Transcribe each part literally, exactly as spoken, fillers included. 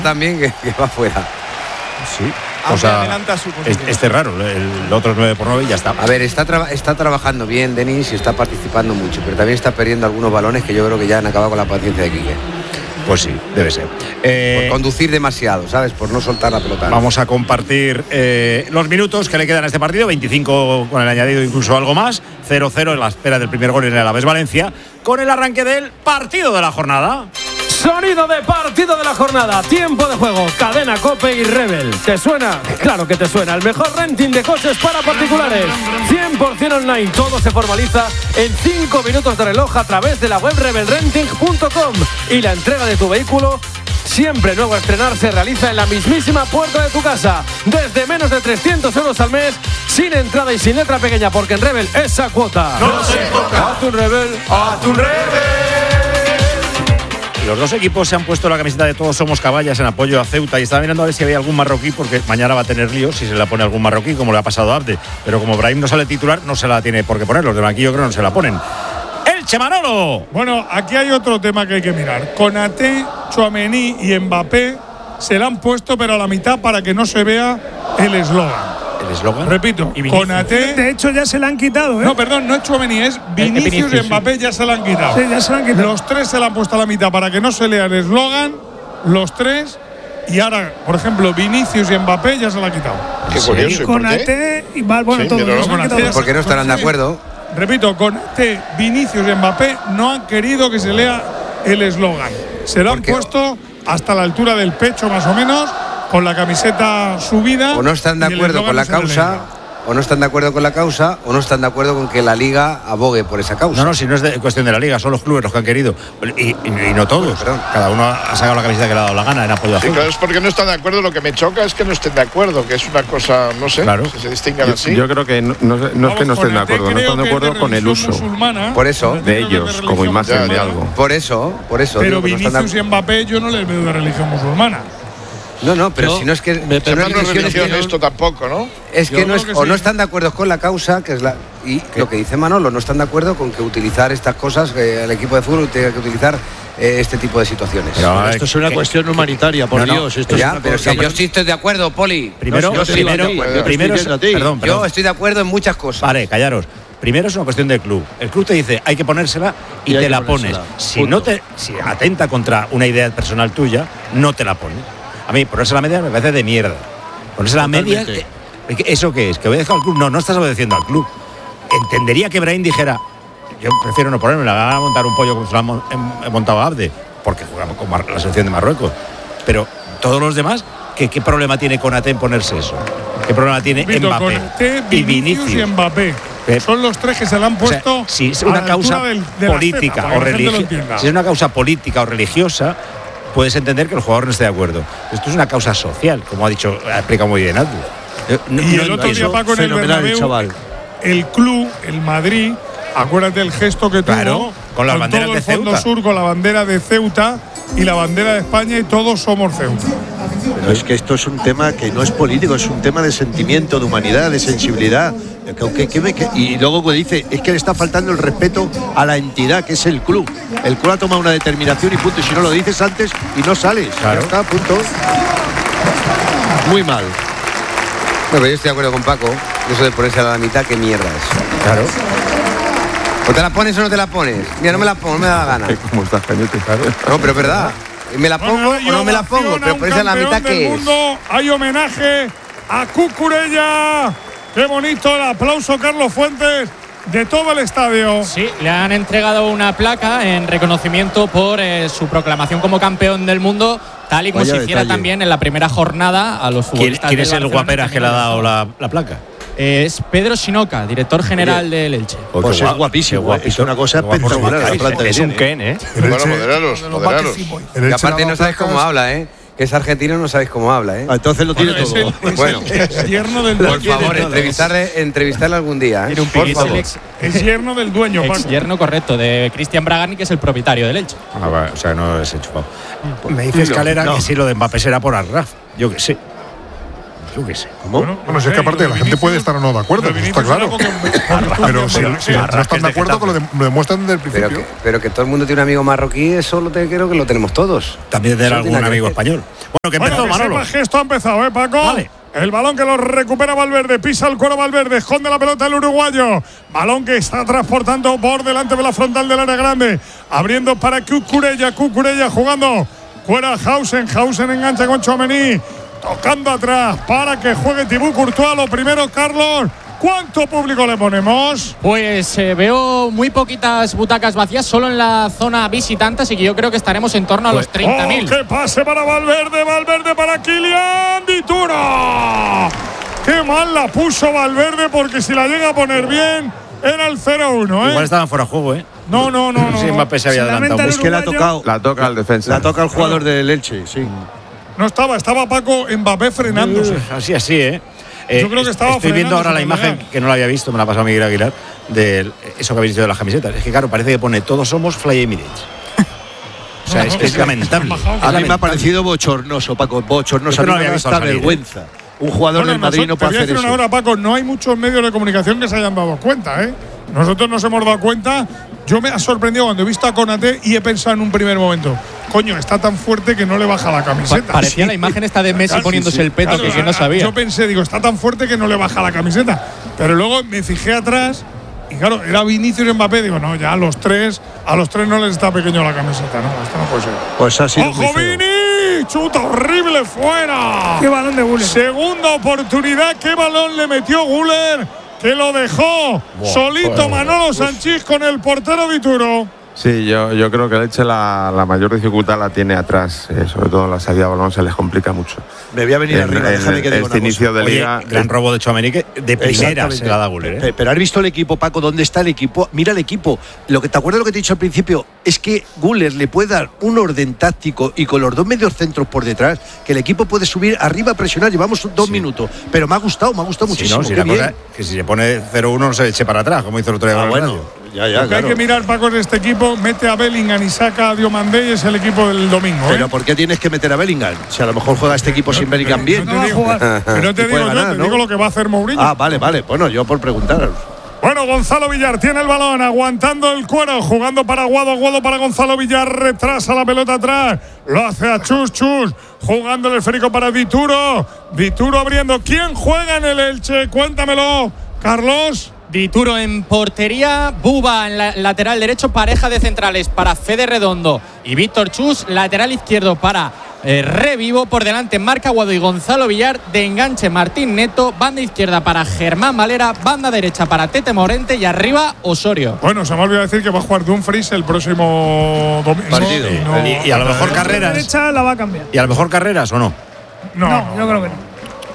también que, que va fuera. Sí. O sea, este es raro, el otro es nueve por nueve y ya está. A ver, está, tra- está trabajando bien Denis y está participando mucho, pero también está perdiendo algunos balones que yo creo que ya han acabado con la paciencia de Quique. Pues sí, debe ser. Eh, por conducir demasiado, ¿sabes? Por no soltar la pelota. Vamos a compartir eh, los minutos que le quedan a este partido, veinticinco con el añadido, incluso algo más, cero cero en la espera del primer gol en el Alavés Valencia, con el arranque del partido de la jornada. Sonido de partido de la jornada, tiempo de juego, Cadena Cope y Rebel. ¿Te suena? Claro que te suena. El mejor renting de coches para particulares. cien por ciento online, todo se formaliza en cinco minutos de reloj a través de la web rebel renting punto com. Y la entrega de tu vehículo, siempre nuevo a estrenar, se realiza en la mismísima puerta de tu casa. Desde menos de trescientos euros al mes, sin entrada y sin letra pequeña, porque en Rebel esa cuota no se toca. Haz un Rebel, haz un Rebel. Los dos equipos se han puesto la camiseta de Todos Somos Caballas en apoyo a Ceuta y estaba mirando a ver si había algún marroquí, porque mañana va a tener líos si se la pone algún marroquí, como le ha pasado a Abde. Pero como Brahim no sale titular, no se la tiene por qué poner. Los de banquillo creo que no se la ponen. ¡Elche, Manolo! Bueno, aquí hay otro tema que hay que mirar. Konaté, Tchouaméni y Mbappé se la han puesto, pero a la mitad para que no se vea el eslogan. ¿El eslogan? Repito, Konaté. De hecho, ya se la han quitado, ¿eh? No, perdón, no es Tchouaméni, es Vinicius, Vinicius y Mbappé, sí. Ya se la han quitado. Sí, ya se la han quitado. Los tres se la han puesto a la mitad para que no se lea el eslogan, los tres. Y ahora, por ejemplo, Vinicius y Mbappé ya se la han quitado. Qué curioso. Konaté y Val, bueno, sí, todos. No, no, no, porque no estarán de acuerdo. Repito, Konaté, Vinicius y Mbappé no han querido que se lea el eslogan. Se lo han puesto hasta la altura del pecho, más o menos, con la camiseta subida. O no están de acuerdo con la causa, o no están de acuerdo con la causa, o no están de acuerdo con que la Liga abogue por esa causa. No, no, si no es de, cuestión de la Liga, son los clubes los que han querido. Y, y, y no todos. Bueno, cada uno ha sacado la camiseta que le ha dado la gana en apoyo a Sí, claro, es porque no están de acuerdo. Lo que me choca es que no estén de acuerdo, que es una cosa, no sé, claro. si se distingan yo, así. Yo creo que no, no, no es que no estén de acuerdo, no están de acuerdo con el uso por eso de ellos como imagen de algo. Por eso, por eso. Pero digo, Vinicius no y Mbappé yo no les veo de religión musulmana. No, no, pero no, si no es que me si no es religión que, esto tampoco, ¿no? Es que Yo no es que o sí. no están de acuerdo con la causa, que es la y ¿Qué? Lo que dice Manolo, no están de acuerdo con que utilizar estas cosas, que el equipo de fútbol tenga que utilizar eh, este tipo de situaciones. Pero, pero esto es una ¿qué? cuestión humanitaria, por no, Dios. Esto ya, es pero si yo sí estoy de acuerdo, Poli. Primero, no, yo primero, primero, primero es, perdón, perdón. Yo estoy de acuerdo en muchas cosas. Vale, callaros. Primero es una cuestión del club. El club te dice hay que ponérsela y, y te la pones. Si no te, si atenta contra una idea personal tuya, no te la pones. A mí ponerse la media me parece de mierda. Ponerse la media, ¿eso qué es? ¿Que obedezco al club? No, no estás obedeciendo al club. Entendería que Brahim dijera, yo prefiero no ponerme, la van a montar un pollo como se lo ha montado a Abde, porque jugamos con la selección de Marruecos. Pero todos los demás, ¿qué, qué problema tiene Konaté en ponerse eso? ¿Qué problema tiene Vito, Mbappé Konaté, y Vinicius Vinicius? y Mbappé. Son los tres que se la han puesto. O sea, si es una causa del, de política cena, o religiosa, si es una causa política o religiosa, puedes entender que el jugador no esté de acuerdo. Esto es una causa social, como ha dicho, ha explicado muy bien Abdu. No, y el no otro día, Paco, en el Bernabéu, chaval. El club, el Madrid, acuérdate el gesto que tuvo claro, con las con banderas todo de el Fondo Ceuta. Sur, con la bandera de Ceuta y la bandera de España, y todos somos Ceuta. Pero es que esto es un tema que no es político, es un tema de sentimiento, de humanidad, de sensibilidad. Que, que, que, y luego que dice, es que le está faltando el respeto a la entidad, que es el club. El club ha tomado una determinación y punto. Y si no lo dices antes y no sales, claro. Ya está, punto. Muy mal. Bueno, yo estoy de acuerdo con Paco. Eso de ponerse a la mitad, qué mierda es. Claro. ¿O te la pones o no te la pones? Mira, no me la pongo, no me da la gana. ¿Cómo estás, Cañete? Claro. No, pero es verdad. ¿Me la pongo bueno, o no me la pongo? Pero ponerse a la mitad, ¿qué es? Mundo, hay homenaje a Cucurella. Qué bonito el aplauso, Carlos Fuentes, de todo el estadio. Sí, le han entregado una placa en reconocimiento por eh, su proclamación como campeón del mundo, tal y como Vaya se hiciera detalle. También en la primera jornada a los futbolistas. ¿Quién, quién es el guaperas que le ha dado la, la placa? Eh, es Pedro Sinoca, director general del Elche. Pues, pues es guapísimo, guapito, es una cosa espectacular la planta. Es un Ken, ¿eh? Bueno, moderaros, moderaros. Y aparte no sabes cómo habla, ¿eh? Que es argentino, no sabes cómo habla, ¿eh? Ah, entonces lo tiene bueno, todo. Es el, es bueno, el yerno del dueño. Por favor, entrevistarle, entrevistarle algún día, ¿eh? Un por favor. Ex, es yerno del dueño, Ex yerno, correcto, de Cristian Bragani, que es el propietario del Elche. Ah, vale, o sea, no es enchufado. Me dice Escalera no, no. que si lo de Mbappé será por Arraf. Yo que sé. Yo qué sé. ¿Cómo? Bueno, Bueno, si es que aparte la gente puede estar o no de acuerdo, Lo de está Vinicius claro. era porque- Pero si, si no Arrasques están de de acuerdo, Getafe. que lo, de- lo demuestran desde el Pero principio. que, pero que todo el mundo tiene un amigo marroquí, eso lo te, creo que lo tenemos todos. También tener Eso algún tiene que amigo ver. español. Bueno, que empezó Bueno, que Manolo. sepas que esto ha empezado, ¿eh, Paco? Vale. El balón que lo recupera Valverde, pisa el cuero Valverde, esconde la pelota el uruguayo. Balón que está transportando por delante de la frontal del área grande. Abriendo para Cucurella, Cucurella jugando. Fuera Hausen, Hausen engancha con Tchouaméni. Tocando atrás para que juegue Thibaut Courtois. Lo primero, Carlos. ¿Cuánto público le ponemos? Pues eh, veo muy poquitas butacas vacías, solo en la zona visitante, así que yo creo que estaremos en torno a los treinta mil. ¡Oh, qué pase para Valverde! Valverde para Kylian Dituro. ¡Qué mal la puso Valverde! Porque si la llega a poner bien, era el cero uno, ¿eh? Igual estaban fuera de juego, ¿eh? No, no, no, no. Sí, Mbappé se había Se lamenta adelantado. el Es que la ha uruguayo. tocado. La toca al defensa. La toca el jugador del Elche, sí. No estaba, estaba Paco Mbappé frenándose. Así, así, ¿eh? Yo creo que estaba Estoy viendo ahora la frenándose imagen, también. que no la había visto, me la ha pasado Miguel Aguilar, de eso que habéis dicho de las camisetas. Es que, claro, parece que pone todos somos Fly Emirates. O sea, es que es lamentable. Han bajado. A mí me ha lamentable. parecido bochornoso, Paco. Bochornoso. Es que no A mí lo me había da visto esta salir, ¿eh? vergüenza. Un jugador Bueno, del Madrid no nosotros- puede te voy a hacer decir eso. una hora, Paco, no hay muchos medios de comunicación que se hayan dado cuenta, ¿eh? Nosotros nos hemos dado cuenta. Yo me ha sorprendido cuando he visto a Konaté y he pensado en un primer momento, coño, está tan fuerte que no le baja la Pa- camiseta. parecía la imagen esta de Messi Claro, poniéndose sí, sí. el peto, Claro, que, que no a- sabía. Yo pensé, digo, está tan fuerte que no le baja la camiseta. Pero luego me fijé atrás y claro, era Vinicius y Mbappé. Digo, no, ya a los tres, a los tres no les está pequeño la camiseta. No, esto no puede ser. Pues ha sido muy ¡Ojo, feo. Vini! ¡Chuta horrible fuera! Qué balón de Guller. Segunda oportunidad. ¿Qué balón le metió Guller? Que lo dejó solito Manolo Sanchís con el portero Dituro. Sí, yo, yo creo que el Elche la, la mayor dificultad la tiene atrás, eh, sobre todo en la salida de balón se les complica mucho. Me voy a venir En- arriba, en déjame que diga este una inicio cosa. de Oye, liga. gran robo de Tchouaméni, que de primera Exactamente. se la da Guller, ¿eh? Pe- Pero has visto el equipo, Paco, ¿dónde está el equipo? Mira el equipo. Lo que te acuerdas de lo que te he dicho al principio es que Guller le puede dar un orden táctico y con los dos medios centros por detrás, que el equipo puede subir arriba a presionar. Llevamos dos Sí. minutos, pero me ha gustado, me ha gustado Si muchísimo. no, si Qué la bien. cosa es que si se pone cero uno no se eche para atrás, como hizo el otro día Ah, con el bueno, Rayo. ya, ya, Lo que claro. hay que mirar, Paco, es este equipo. Mete a Bellingham y saca a Diomandé y es el equipo del domingo. Pero ¿eh? ¿por qué tienes que meter a Bellingham? Si a lo mejor juega este equipo sin Bellingham bien. No te digo, pero no te Y digo puede yo, ganar, te ¿no? digo lo que va a hacer Mourinho. Ah, vale, vale. Bueno, yo por preguntar. Bueno, Gonzalo Villar tiene el balón, aguantando el cuero, jugando para Aguado, Aguado para Gonzalo Villar, retrasa la pelota atrás, lo hace a Chus Chus, jugando el esférico para Dituro, Dituro abriendo. ¿Quién juega en el Elche? Cuéntamelo, Carlos. Dituro en portería, Buba en la lateral derecho, pareja de centrales para Fede Redondo y Víctor Chus, lateral izquierdo para eh, Revivo, por delante Marc Aguado y Gonzalo Villar, de enganche Martín Neto, banda izquierda para Germán Valera, banda derecha para Tete Morente y arriba Osorio. Bueno, se me ha olvidado decir que va a jugar Dumfries el próximo domingo. Partido. No, Y, y a lo mejor La carreras. derecha la va a cambiar. Y a lo mejor carreras o no. no, No, yo creo que no.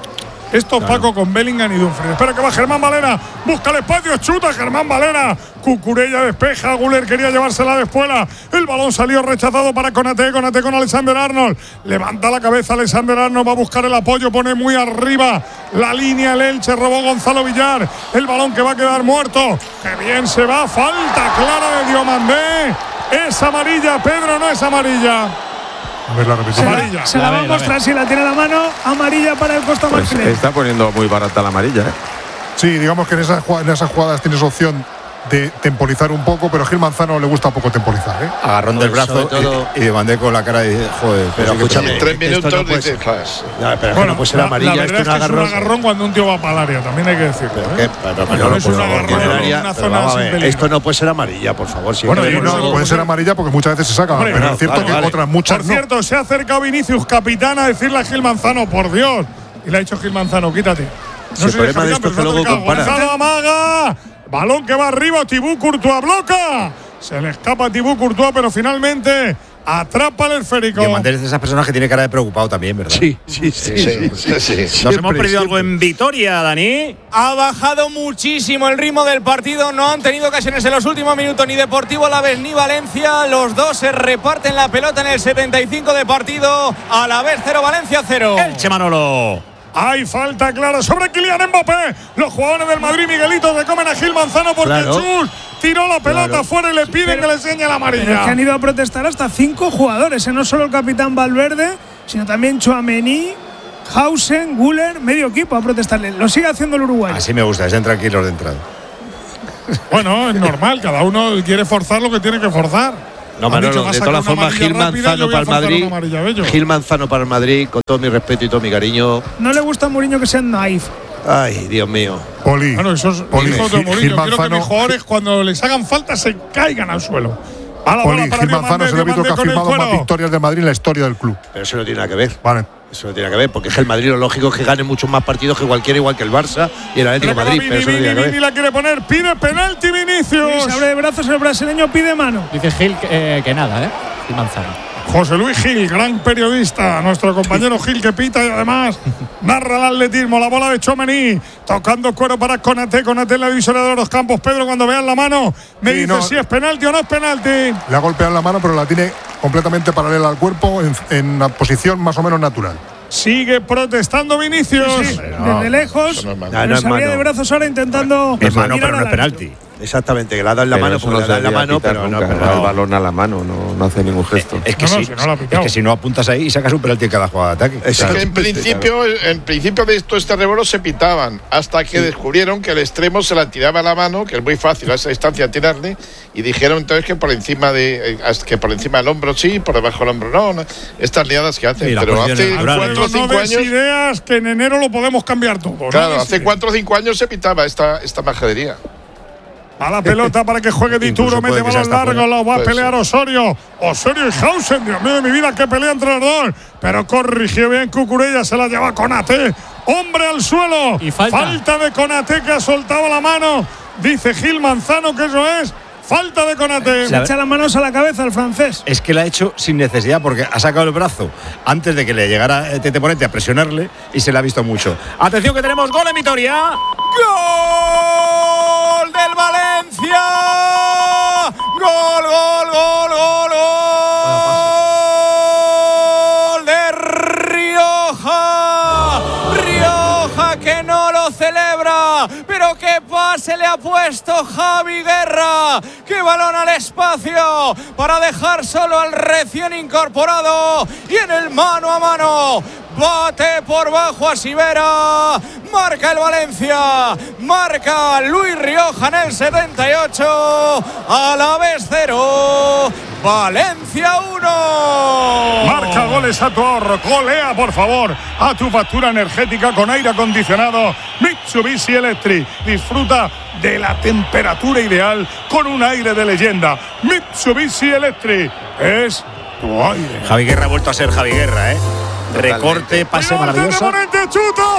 Esto Paco con Bellingham y Dumfries. Espera que va Germán Valera. Busca el espacio. Chuta Germán Valera. Cucurella despeja. Guller quería llevársela de espuela. El balón salió rechazado para Konaté. Konaté con Alexander Arnold. Levanta la cabeza Alexander Arnold. Va a buscar el apoyo. Pone muy arriba la línea el Elche. Robó Gonzalo Villar. El balón que va a quedar muerto. Que bien se va. Falta clara de Diomandé. Es amarilla. Pedro, no es amarilla. A ver la Se repetición. Amarilla. la, se la La va a ve, la mostrar si la tiene a la mano. Amarilla para el Costa Pues Marfilés. está poniendo muy barata la amarilla, ¿eh? Sí, digamos que en esas, jug- en esas jugadas tienes opción de temporizar un poco, pero a Gil Manzano le gusta poco temporizar, ¿eh? Agarrón del Pues brazo sobre todo- y, y mandé con la cara y dije, joder. Pero pues sí que escúchame, En tres esto minutos no puede dices, ser. "Flas". Ya, pero Bueno, no puede ser la- amarilla, la esto verdad es un es que es un agarrón. agarrón cuando un tío va para el área, también hay que decirlo. Pero, ¿eh? ¿qué? Pero, pero No no es puede un ser agarrón en en área, una pero zona vamos a sin ver, peligro. esto no puede ser amarilla, por favor. Si Bueno, es que y no- no- puede ser amarilla porque muchas veces se saca, Hombre, pero es cierto vale, que vale. otras muchas Por no. cierto, se ha acercado Vinicius, capitán, a decirle a Gil Manzano, por Dios. Y le ha dicho Gil Manzano, quítate. Si el soy problema de capitán, esto es pero que se ha luego acercado. compara. Gonzalo amaga. Balón que va arriba, Thibaut Courtois bloca. Se le escapa a Thibaut Courtois, pero finalmente atrapa el esférico. Diomandé es de esas personas que tiene cara de preocupado también, ¿verdad? Sí, sí, sí. Sí, sí, sí. Nos Siempre, hemos perdido algo siempre. en Vitoria, Dani. Ha bajado muchísimo el ritmo del partido. No han tenido ocasiones en los últimos minutos ni Deportivo Alavés ni Valencia. Los dos se reparten la pelota en el setenta y cinco de partido. Alavés cero, Valencia cero. Elche Manolo. Hay falta clara sobre Kylian Mbappé. Los jugadores del Madrid, Miguelito, se comen a Gil Manzano porque Claro. Chus tiró la pelota Claro. fuera y le piden que le enseñe la Pero es que amarilla. han ido a protestar hasta cinco jugadores, ¿eh? No solo el capitán Valverde, sino también Tchouaméni, Hausen, Güler, medio equipo a protestarle. Lo sigue haciendo el uruguayo. Así me gusta, estén tranquilos de entrada. Bueno, es normal, cada uno quiere forzar lo que tiene que forzar. No, Manolo, de todas formas, Gil Manzano para el Madrid. Gil Manzano para el Madrid, con todo mi respeto y todo mi cariño. No le gusta a Mourinho que sean naif. Ay, Dios mío. Poli. Bueno, eso es Poli, hijo de Gil, Mourinho. Gil Quiero Manzano, que mis jugadores, cuando les hagan falta, se caigan al suelo. A la Poli, bola para Gil Manzano es el árbitro que ha firmado más cuero. victorias del Madrid en la historia del club. Pero eso no tiene nada que ver. Vale. Eso no tiene nada que ver, porque es que el Madrid lo lógico es que gane muchos más partidos que cualquiera, igual que el Barça y el Atlético de Madrid. Vini, pero eso no Vini, tiene que Vini ver. la quiere poner, pide penalti Vinicius. Sí, se abre de brazos, el brasileño pide mano. Dice Gil que, eh, que nada, ¿eh? Y Manzano. José Luis Gil, gran periodista, nuestro compañero Gil que pita y además narra el atletismo, la bola de Tchouaméni, tocando cuero para Konaté, Konaté en la divisoria de los campos. Pedro, cuando vean la mano, me Sí, dice no. si es penalti o no es penalti. Le ha golpeado la mano, pero la tiene completamente paralela al cuerpo en, en una posición más o menos natural. Sigue protestando Vinicius. Sí, sí, desde lejos, No, no pero es se abría mano. de brazos ahora intentando. Es mano, mirar pero no es al penalti. Exactamente, que le ha dado en la Pero mano eso porque no le ha dado en la se mano, debería pero no, pitar pero nunca, no. el balón a la mano, no, no hace ningún gesto. Es que, No, no, si, si no lo ha es pitado. que si no apuntas ahí y sacas un penalti en cada jugada de ataque. Es que en principio, en principio de estos terremotos se pitaban, hasta que descubrieron que el extremo se la tiraba a la mano, que es muy fácil a esa distancia tirarle, y dijeron entonces que por encima de eh, que por encima del hombro sí, por debajo del hombro no, no, estas liadas que hacen. Sí, las pero posiciones hace naturales. cuatro o no cinco des años, ideas que en enero lo podemos cambiar todo. ¿no? claro, Des hace ideas. cuatro o cinco años se pitaba esta esta majadería. A la pelota para que juegue Dituro, Incluso mete puede que sea balón hasta largo, fuera. lo va a Puede pelear ser. Osorio. Osorio y Hausen, Dios mío de mi vida, que pelea entre los dos. Pero corrigió bien Cucurella, se la lleva Konaté. Hombre al suelo. Y falta. de Konaté, que ha soltado la mano. Dice Gil Manzano que eso es falta de Konaté. Se echa las manos a la cabeza el francés. Es que la ha hecho sin necesidad porque ha sacado el brazo antes de que le llegara el Tete Ponente a presionarle y se le ha visto mucho. Atención que tenemos gol en Vitoria. ¡Gol del Valencia! ¡Gol, gol, gol, gol, gol! ¡De Rioja! ¡Rioja que no lo celebra! ¡Pero qué pase le ha puesto Javi Guerra! ¡Qué balón al espacio! Para dejar solo al recién incorporado y en el mano a mano. Bate por bajo a Sivera. Marca el Valencia. Marca Luis Rioja en el setenta y ocho. Alavés cero. Valencia uno. Marca goles a tu ahorro. Golea, por favor, a tu factura energética con aire acondicionado Mitsubishi Electric. Disfruta de la temperatura ideal con un aire de leyenda. Mitsubishi Electric es tu aire. Javi Guerra ha vuelto a ser Javi Guerra, ¿eh? Recorte, pase maravilloso. Morente, chuta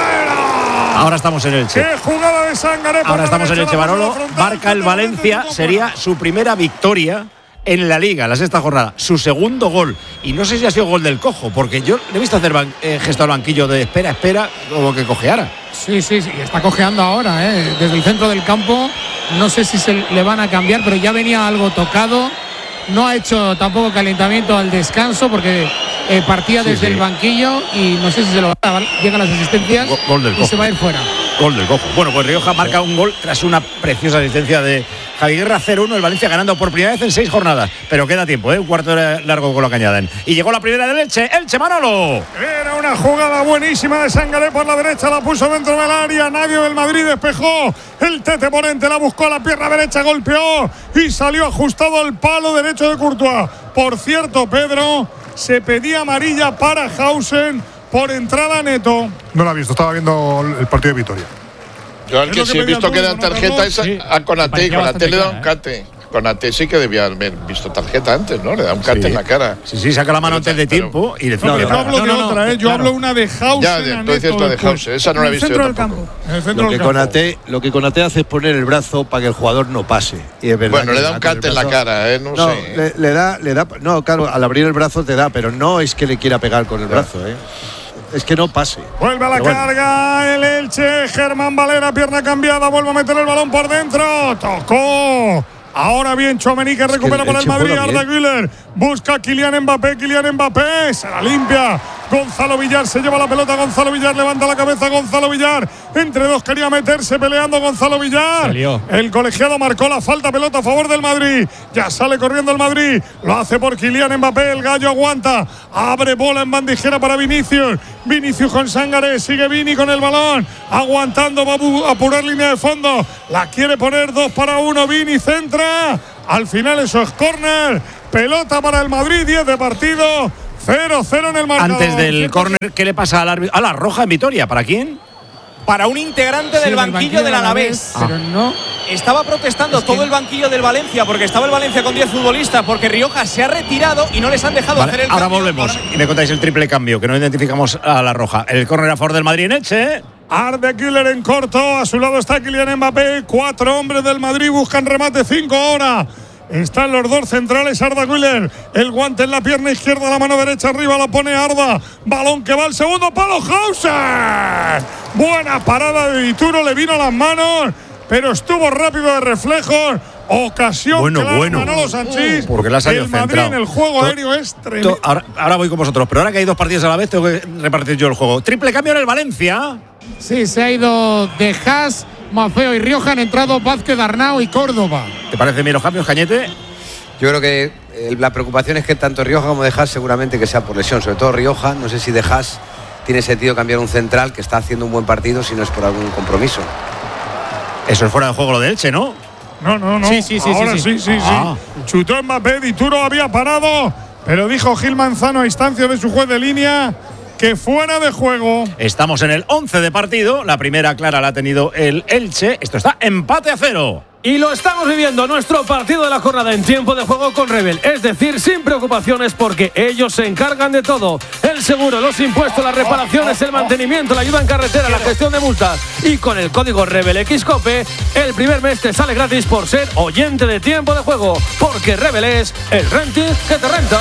fuera. Ahora estamos en el Che. Qué jugada de Sangaré. Ahora estamos en el Che Manolo. Marca el Valencia. Sería su primera victoria en la Liga, la sexta jornada. Su segundo gol. Y no sé si ha sido gol del cojo, porque yo le he visto hacer ban eh, gesto al banquillo de espera, espera, como que cojeara. Sí, sí, sí, está cojeando ahora, ¿eh? Desde el centro del campo. No sé si se le van a cambiar, pero ya venía algo tocado. No ha hecho tampoco calentamiento al descanso porque eh, partía Sí, desde sí. el banquillo y no sé si se lo va a dar. Llegan las asistencias Go- gol del y cojo. se va a ir fuera. Gol del cojo. Bueno, pues Rioja marca un gol tras una preciosa asistencia de Javi Guerra. Cero uno, el Valencia ganando por primera vez en seis jornadas. Pero queda tiempo, ¿eh? Un cuarto de largo con lo que añaden. Y llegó la primera del Elche, Elche Manolo. Era una jugada buenísima de Sangaré por la derecha, la puso dentro del área, nadie del Madrid despejó, el Tete Ponente la buscó a la pierna derecha, golpeó y salió ajustado al palo derecho de Courtois. Por cierto, Pedro, se pedía amarilla para Hausen por entrada neto. No la he visto, estaba viendo el partido de Vitoria. Yo al Es que lo que sí he pedía visto el que da público, ¿no, tarjeta Carlos? es Sí, a Konaté, y parecía Konaté bastante le da un clara, cate. Konaté sí que debía haber visto tarjeta antes, ¿no? Le da un cate Sí. en la cara. Sí, sí, saca la mano antes de tiempo y le No, no, yo hablo de no, no, otra, ¿eh? Yo claro. hablo una de Hausen. Ya, a ya, tú dices Neto la de después. Hausen, esa no la he En el visto yo centro del tampoco. campo. En el centro Lo que, del campo. Konaté, lo que Konaté hace es poner el brazo para que el jugador no pase. Y es verdad Bueno, que le da un con el cate en la brazo- cara, ¿eh? No, No, sé. le, le da, le da. No, claro, al abrir el brazo te da, pero no es que le quiera pegar con el brazo, ¿eh? Es que no pase. Vuelve a la Pero bueno. carga el Elche, Germán Valera, pierna cambiada, vuelve a meter el balón por dentro, tocó. Ahora bien, Tchouaméni que recupera el para el Elche Madrid, juega Arda bien. Güler, busca a Kylian Mbappé, Kylian Mbappé, se la limpia Gonzalo Villar se lleva la pelota. Gonzalo Villar levanta la cabeza. Gonzalo Villar entre dos quería meterse peleando Gonzalo Villar. Salió. El colegiado marcó la falta, pelota a favor del Madrid. Ya sale corriendo el Madrid. Lo hace por Kylian Mbappé. El gallo aguanta. Abre bola en bandijera para Vinicius. Vinicius con Sangaré. Sigue Vini con el balón. Aguantando. Va a apurar línea de fondo. La quiere poner dos para uno. Vini centra. Al final eso es córner. Pelota para el Madrid. diez de partido. cero cero en el marcador. Antes del córner, ¿qué le pasa al árbitro? A la roja en Vitoria. ¿Para quién? Para un integrante Sí, del banquillo, banquillo del Alavés. Pero no. Estaba protestando Es que todo no. el banquillo del Valencia porque estaba el Valencia con diez futbolistas porque Rioja se ha retirado y no les han dejado Vale, hacer el ahora cambio. volvemos y me contáis el triple cambio, que no identificamos a la roja. El córner a favor del Madrid en Elche. Arde Güler en corto. A su lado está Kylian Mbappé. Cuatro hombres del Madrid buscan remate. Cinco ahora. Están los dos centrales. Arda Güler. El guante en la pierna izquierda, la mano derecha arriba. La pone Arda. Balón que va al segundo palo. Hauser. Buena parada de Dituro. Le vino a las manos, pero estuvo rápido de reflejos. Ocasión Bueno, clara, bueno. Manolo Sanchís. Porque la ha salido el Madrid centrado. en el juego To- aéreo es tremendo. To- ahora, ahora voy con vosotros, pero ahora que hay dos partidos a la vez, tengo que repartir yo el juego. Triple cambio en el Valencia. Sí, se ha ido de Haas, Mafeo y Rioja. Han entrado Vázquez, Arnau y Córdoba. ¿Te parece bien los cambios, Cañete? Yo creo que eh, la preocupación es que tanto Rioja como De Haas seguramente que sea por lesión, sobre todo Rioja. No sé si De Haas tiene sentido cambiar un central que está haciendo un buen partido si no es por algún compromiso. Eso es fuera de juego lo de Elche, ¿no? No, no, no. Sí, sí, sí, Ahora sí, sí, sí. sí, sí. Ah. Chutó Mbappé, Dituro había parado, pero dijo Gil Manzano a instancia de su juez de línea que fuera de juego. Estamos en el once de partido. La primera clara la ha tenido el Elche. Esto está empate a cero. Y lo estamos viviendo, nuestro partido de la jornada en tiempo de juego con Rebel. Es decir, sin preocupaciones porque ellos se encargan de todo. El seguro, los impuestos, las reparaciones, el mantenimiento, la ayuda en carretera, la gestión de multas. Y con el código RebelXCOPE, el primer mes te sale gratis por ser oyente de tiempo de juego. Porque Rebel es el renting que te renta.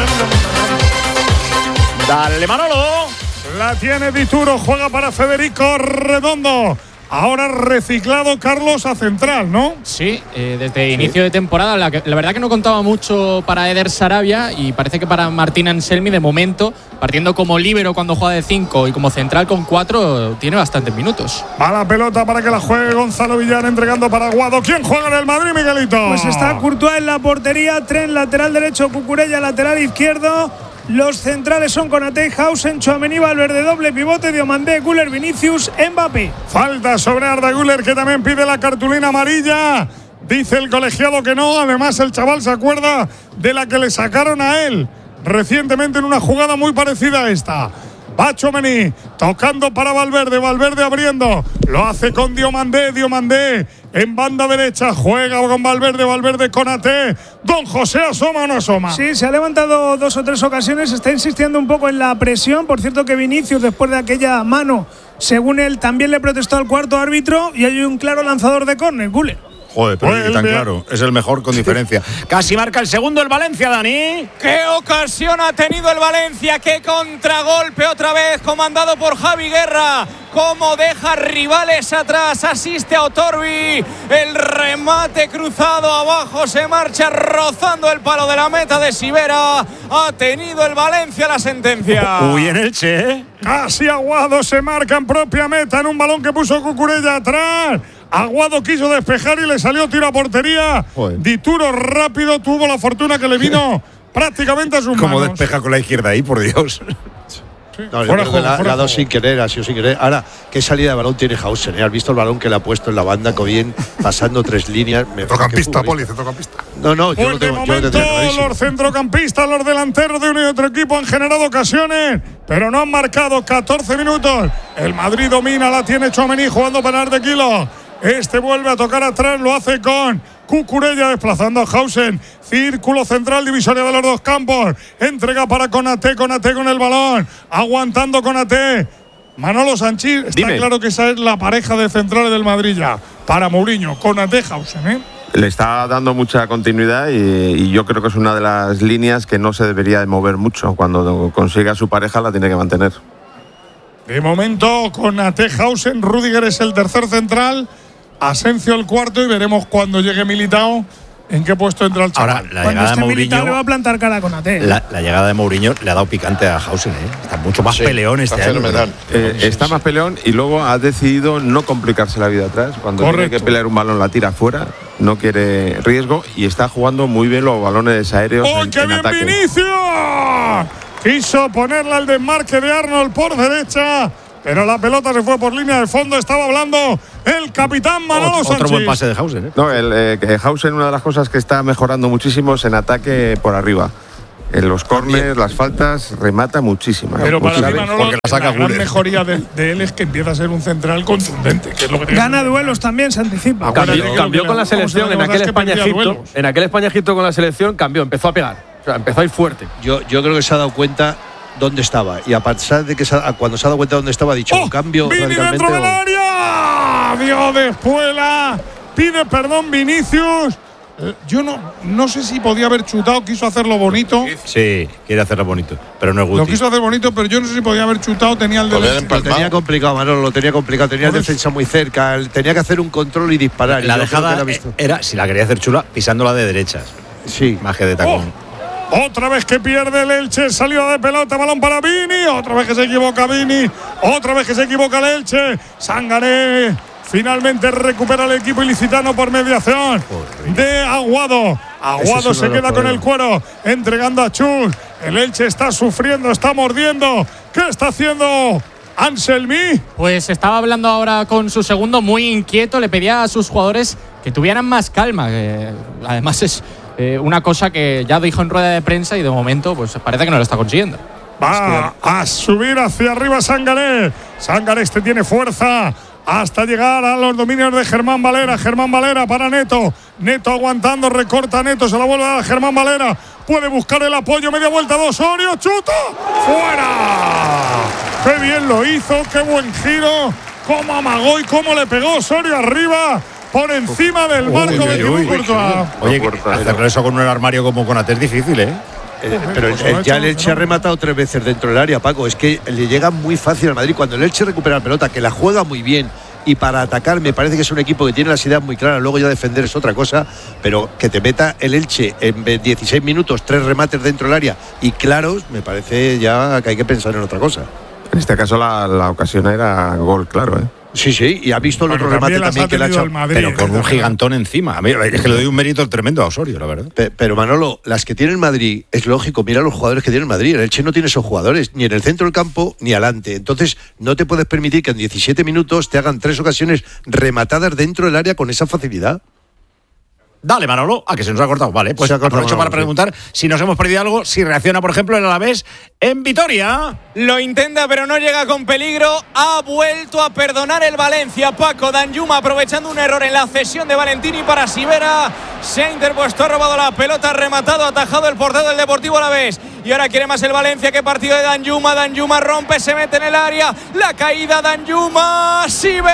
Dale, Manolo. La tiene Dituro, juega para Federico Redondo. Ahora reciclado Carlos a central, ¿no? Sí, eh, desde inicio de temporada. La, que, la verdad que no contaba mucho para Eder Sarabia y parece que para Martín Anselmi, de momento, partiendo como líbero cuando juega de cinco y como central con cuatro, tiene bastantes minutos. Va la pelota para que la juegue Gonzalo Villar entregando para Aguado. ¿Quién juega en el Madrid, Miguelito? Pues está Courtois en la portería, Tren lateral derecho, Cucurella lateral izquierdo. Los centrales son Konaté, Hausen, Tchouaméni, Valverde, doble pivote, Diomandé, Güler, Vinicius, Mbappé. Falta sobre Arda Güler, que también pide la cartulina amarilla. Dice el colegiado que no. Además, el chaval se acuerda de la que le sacaron a él recientemente en una jugada muy parecida a esta. Va Tchouaméni tocando para Valverde, Valverde abriendo, lo hace con Diomandé, Diomandé en banda derecha, juega con Valverde, Valverde con Konaté. Don José, ¿asoma o no asoma? Sí, se ha levantado dos o tres ocasiones, está insistiendo un poco en la presión. Por cierto que Vinicius, después de aquella mano, según él, también le protestó al cuarto árbitro y hay un claro lanzador de córner, Güler. Joder, pero Vuelve. tan claro. Es el mejor con diferencia. Casi marca el segundo el Valencia, Dani. ¡Qué ocasión ha tenido el Valencia! ¡Qué contragolpe otra vez comandado por Javi Guerra! ¡Cómo deja rivales atrás! Asiste a Otorbi. El remate cruzado abajo se marcha rozando el palo de la meta de Sivera. Ha tenido el Valencia la sentencia. Uy, en Elche, ¿eh? Casi Aguado se marca en propia meta en un balón que puso Cucurella atrás. Aguado quiso despejar y le salió tiro a portería. Joder. Dituro rápido tuvo la fortuna que le vino prácticamente a sus Como manos. despeja con la izquierda ahí, por Dios. No, yo Fuera creo juego, que la, fuera la ha dado juego. sin querer, ha sido sin querer. Ahora, ¿qué salida de balón tiene Hausen? ¿Eh? ¿Has visto el balón que le ha puesto en la banda? Que bien, pasando tres líneas. Me- Centrocampista, qué Poli, centrocampista. No, no, yo Pues lo de tengo, yo lo momento tenía clarísimo. los centrocampistas, los delanteros de uno y otro equipo han generado ocasiones, pero no han marcado. catorce minutos. El Madrid domina, la tiene Tchouaméni jugando para Ardequilo. Este vuelve a tocar atrás, lo hace con Cucurella desplazando a Hausen. Círculo central, divisoria de los dos campos. Entrega para Konaté, Konaté con el balón. Aguantando Konaté. Manolo Sanchís, está Dime. claro que esa es la pareja de centrales del Madrid ya. Para Mourinho, Konaté, Hausen, ¿eh? Le está dando mucha continuidad y, y yo creo que es una de las líneas que no se debería de mover mucho. Cuando consiga a su pareja la tiene que mantener. De momento, Konaté, Hausen, Rüdiger es el tercer central, Asencio el cuarto y veremos cuando llegue Militao ¿En qué puesto entra el chaval? Ahora, la Cuando llegada de esté militar Mourinho, le va a plantar cara con Ate. la, la llegada de Mourinho le ha dado picante a Hausen, ¿eh? Está mucho más Sí, peleón este está año. fenomenal. Eh, está más peleón y luego ha decidido no complicarse la vida atrás. Cuando Correcto. tiene que pelear un balón la tira fuera, no quiere riesgo y está jugando muy bien los balones aéreos ¡Oh, en, qué en bien ataque. Vinicius! Quiso ponerla al desmarque de Arnold por derecha, pero la pelota se fue por línea de fondo. Estaba hablando el capitán Manolo Otro, Sánchez. otro buen pase de Hausen, ¿eh? No, el eh, que Hausen, una de las cosas que está mejorando muchísimo es en ataque por arriba. En los córneres, las faltas, remata muchísimo. Pero para Mucho. mí, Manolo, porque la saca la gran Güler. mejoría de, de él es que empieza a ser un central contundente, que es lo que tiene. Gana duelos también, se anticipa. Acuérdate Cambió, que cambió lo que con la le- vamos a selección en recordar aquel es que perdía España-Egipto. duelos. En aquel España-Egipto con la selección cambió, empezó a pegar. O sea, empezó a ir fuerte. Yo, yo creo que se ha dado cuenta dónde estaba. Y a pesar de que se ha- cuando se ha dado cuenta dónde estaba, ha dicho ¡Oh! un cambio Vini radicalmente. dentro del o- área. Dio de espuela. Pide perdón Vinicius. Eh, Yo no, no sé si podía haber chutado, quiso hacerlo bonito. Sí, quiere hacerlo bonito, pero no es Lo Guti. quiso hacer bonito, pero yo no sé si podía haber chutado, tenía el Podía derecho. haber Lo tenía complicado, Manolo, lo tenía complicado. Tenía el Por eso- defensa muy cerca. él Tenía que hacer un control y disparar. y La yo creo que dejada la ha visto. era, si la quería hacer chula, pisándola de derechas. Sí. Más que de tacón. Otra vez que pierde el Elche, salida de pelota, balón para Vini. Otra vez que se equivoca Vini. Otra vez que se equivoca el Elche. Sangaré finalmente recupera el equipo ilicitano por mediación de Aguado. Aguado Ese es se uno de queda los con el problemas. cuero, entregando a Chus. El Elche está sufriendo, está mordiendo. ¿Qué está haciendo Anselmi? Pues estaba hablando ahora con su segundo muy inquieto, le pedía a sus jugadores que tuvieran más calma. Que además es eh, una cosa que ya dijo en rueda de prensa y de momento pues parece que no lo está consiguiendo. Va a subir hacia arriba Sangaré. Sangaré este tiene fuerza hasta llegar a los dominios de Germán Valera. Germán Valera para Neto. Neto aguantando, recorta a Neto, se la vuelve a dar a Germán Valera. Puede buscar el apoyo, media vuelta de Osorio, chuta, fuera. Qué bien lo hizo, qué buen giro. Cómo amagó y cómo le pegó Osorio arriba, por encima del marco de Thibaut Courtois. Oye, que hacer eso con un armario como con Ate es difícil, ¿eh? Eh, pero el, pues lo ha el- ya hecho el Elche ha rematado tres veces dentro del área, Paco. Es que le llega muy fácil al Madrid. Cuando el Elche recupera la pelota, que la juega muy bien, y para atacar me parece que es un equipo que tiene las ideas muy claras. Luego ya defender es otra cosa, pero que te meta el Elche en dieciséis minutos, tres remates dentro del área y claros, me parece ya que hay que pensar en otra cosa. En este caso la, la ocasión era gol, claro, ¿eh? Sí, sí, y ha visto el Bueno, otro remate también las también ha que le ha tenido echado. el Madrid. Pero con un gigantón encima. A mí, es que le doy un mérito tremendo a Osorio, la verdad. Pe- Pero Manolo, las que tiene el Madrid, es lógico, mira los jugadores que tiene el Madrid. El Elche no tiene esos jugadores, ni en el centro del campo, ni adelante. Entonces, no te puedes permitir que en diecisiete minutos te hagan tres ocasiones rematadas dentro del área con esa facilidad. Dale, Manolo. Ah, que se nos ha cortado. Vale, pues Se ha cortado, aprovecho para Manolo, sí. preguntar si nos hemos perdido algo, si reacciona, por ejemplo, el Alavés en Vitoria. Lo intenta, pero no llega con peligro. Ha vuelto a perdonar el Valencia. Paco Danjuma, aprovechando un error en la cesión de Valentini para Sivera. Se ha interpuesto, ha robado la pelota, ha rematado, ha atajado el portero del Deportivo Alavés. Y ahora quiere más el Valencia. Qué partido de Danjuma. Danjuma rompe, se mete en el área. La caída Danjuma.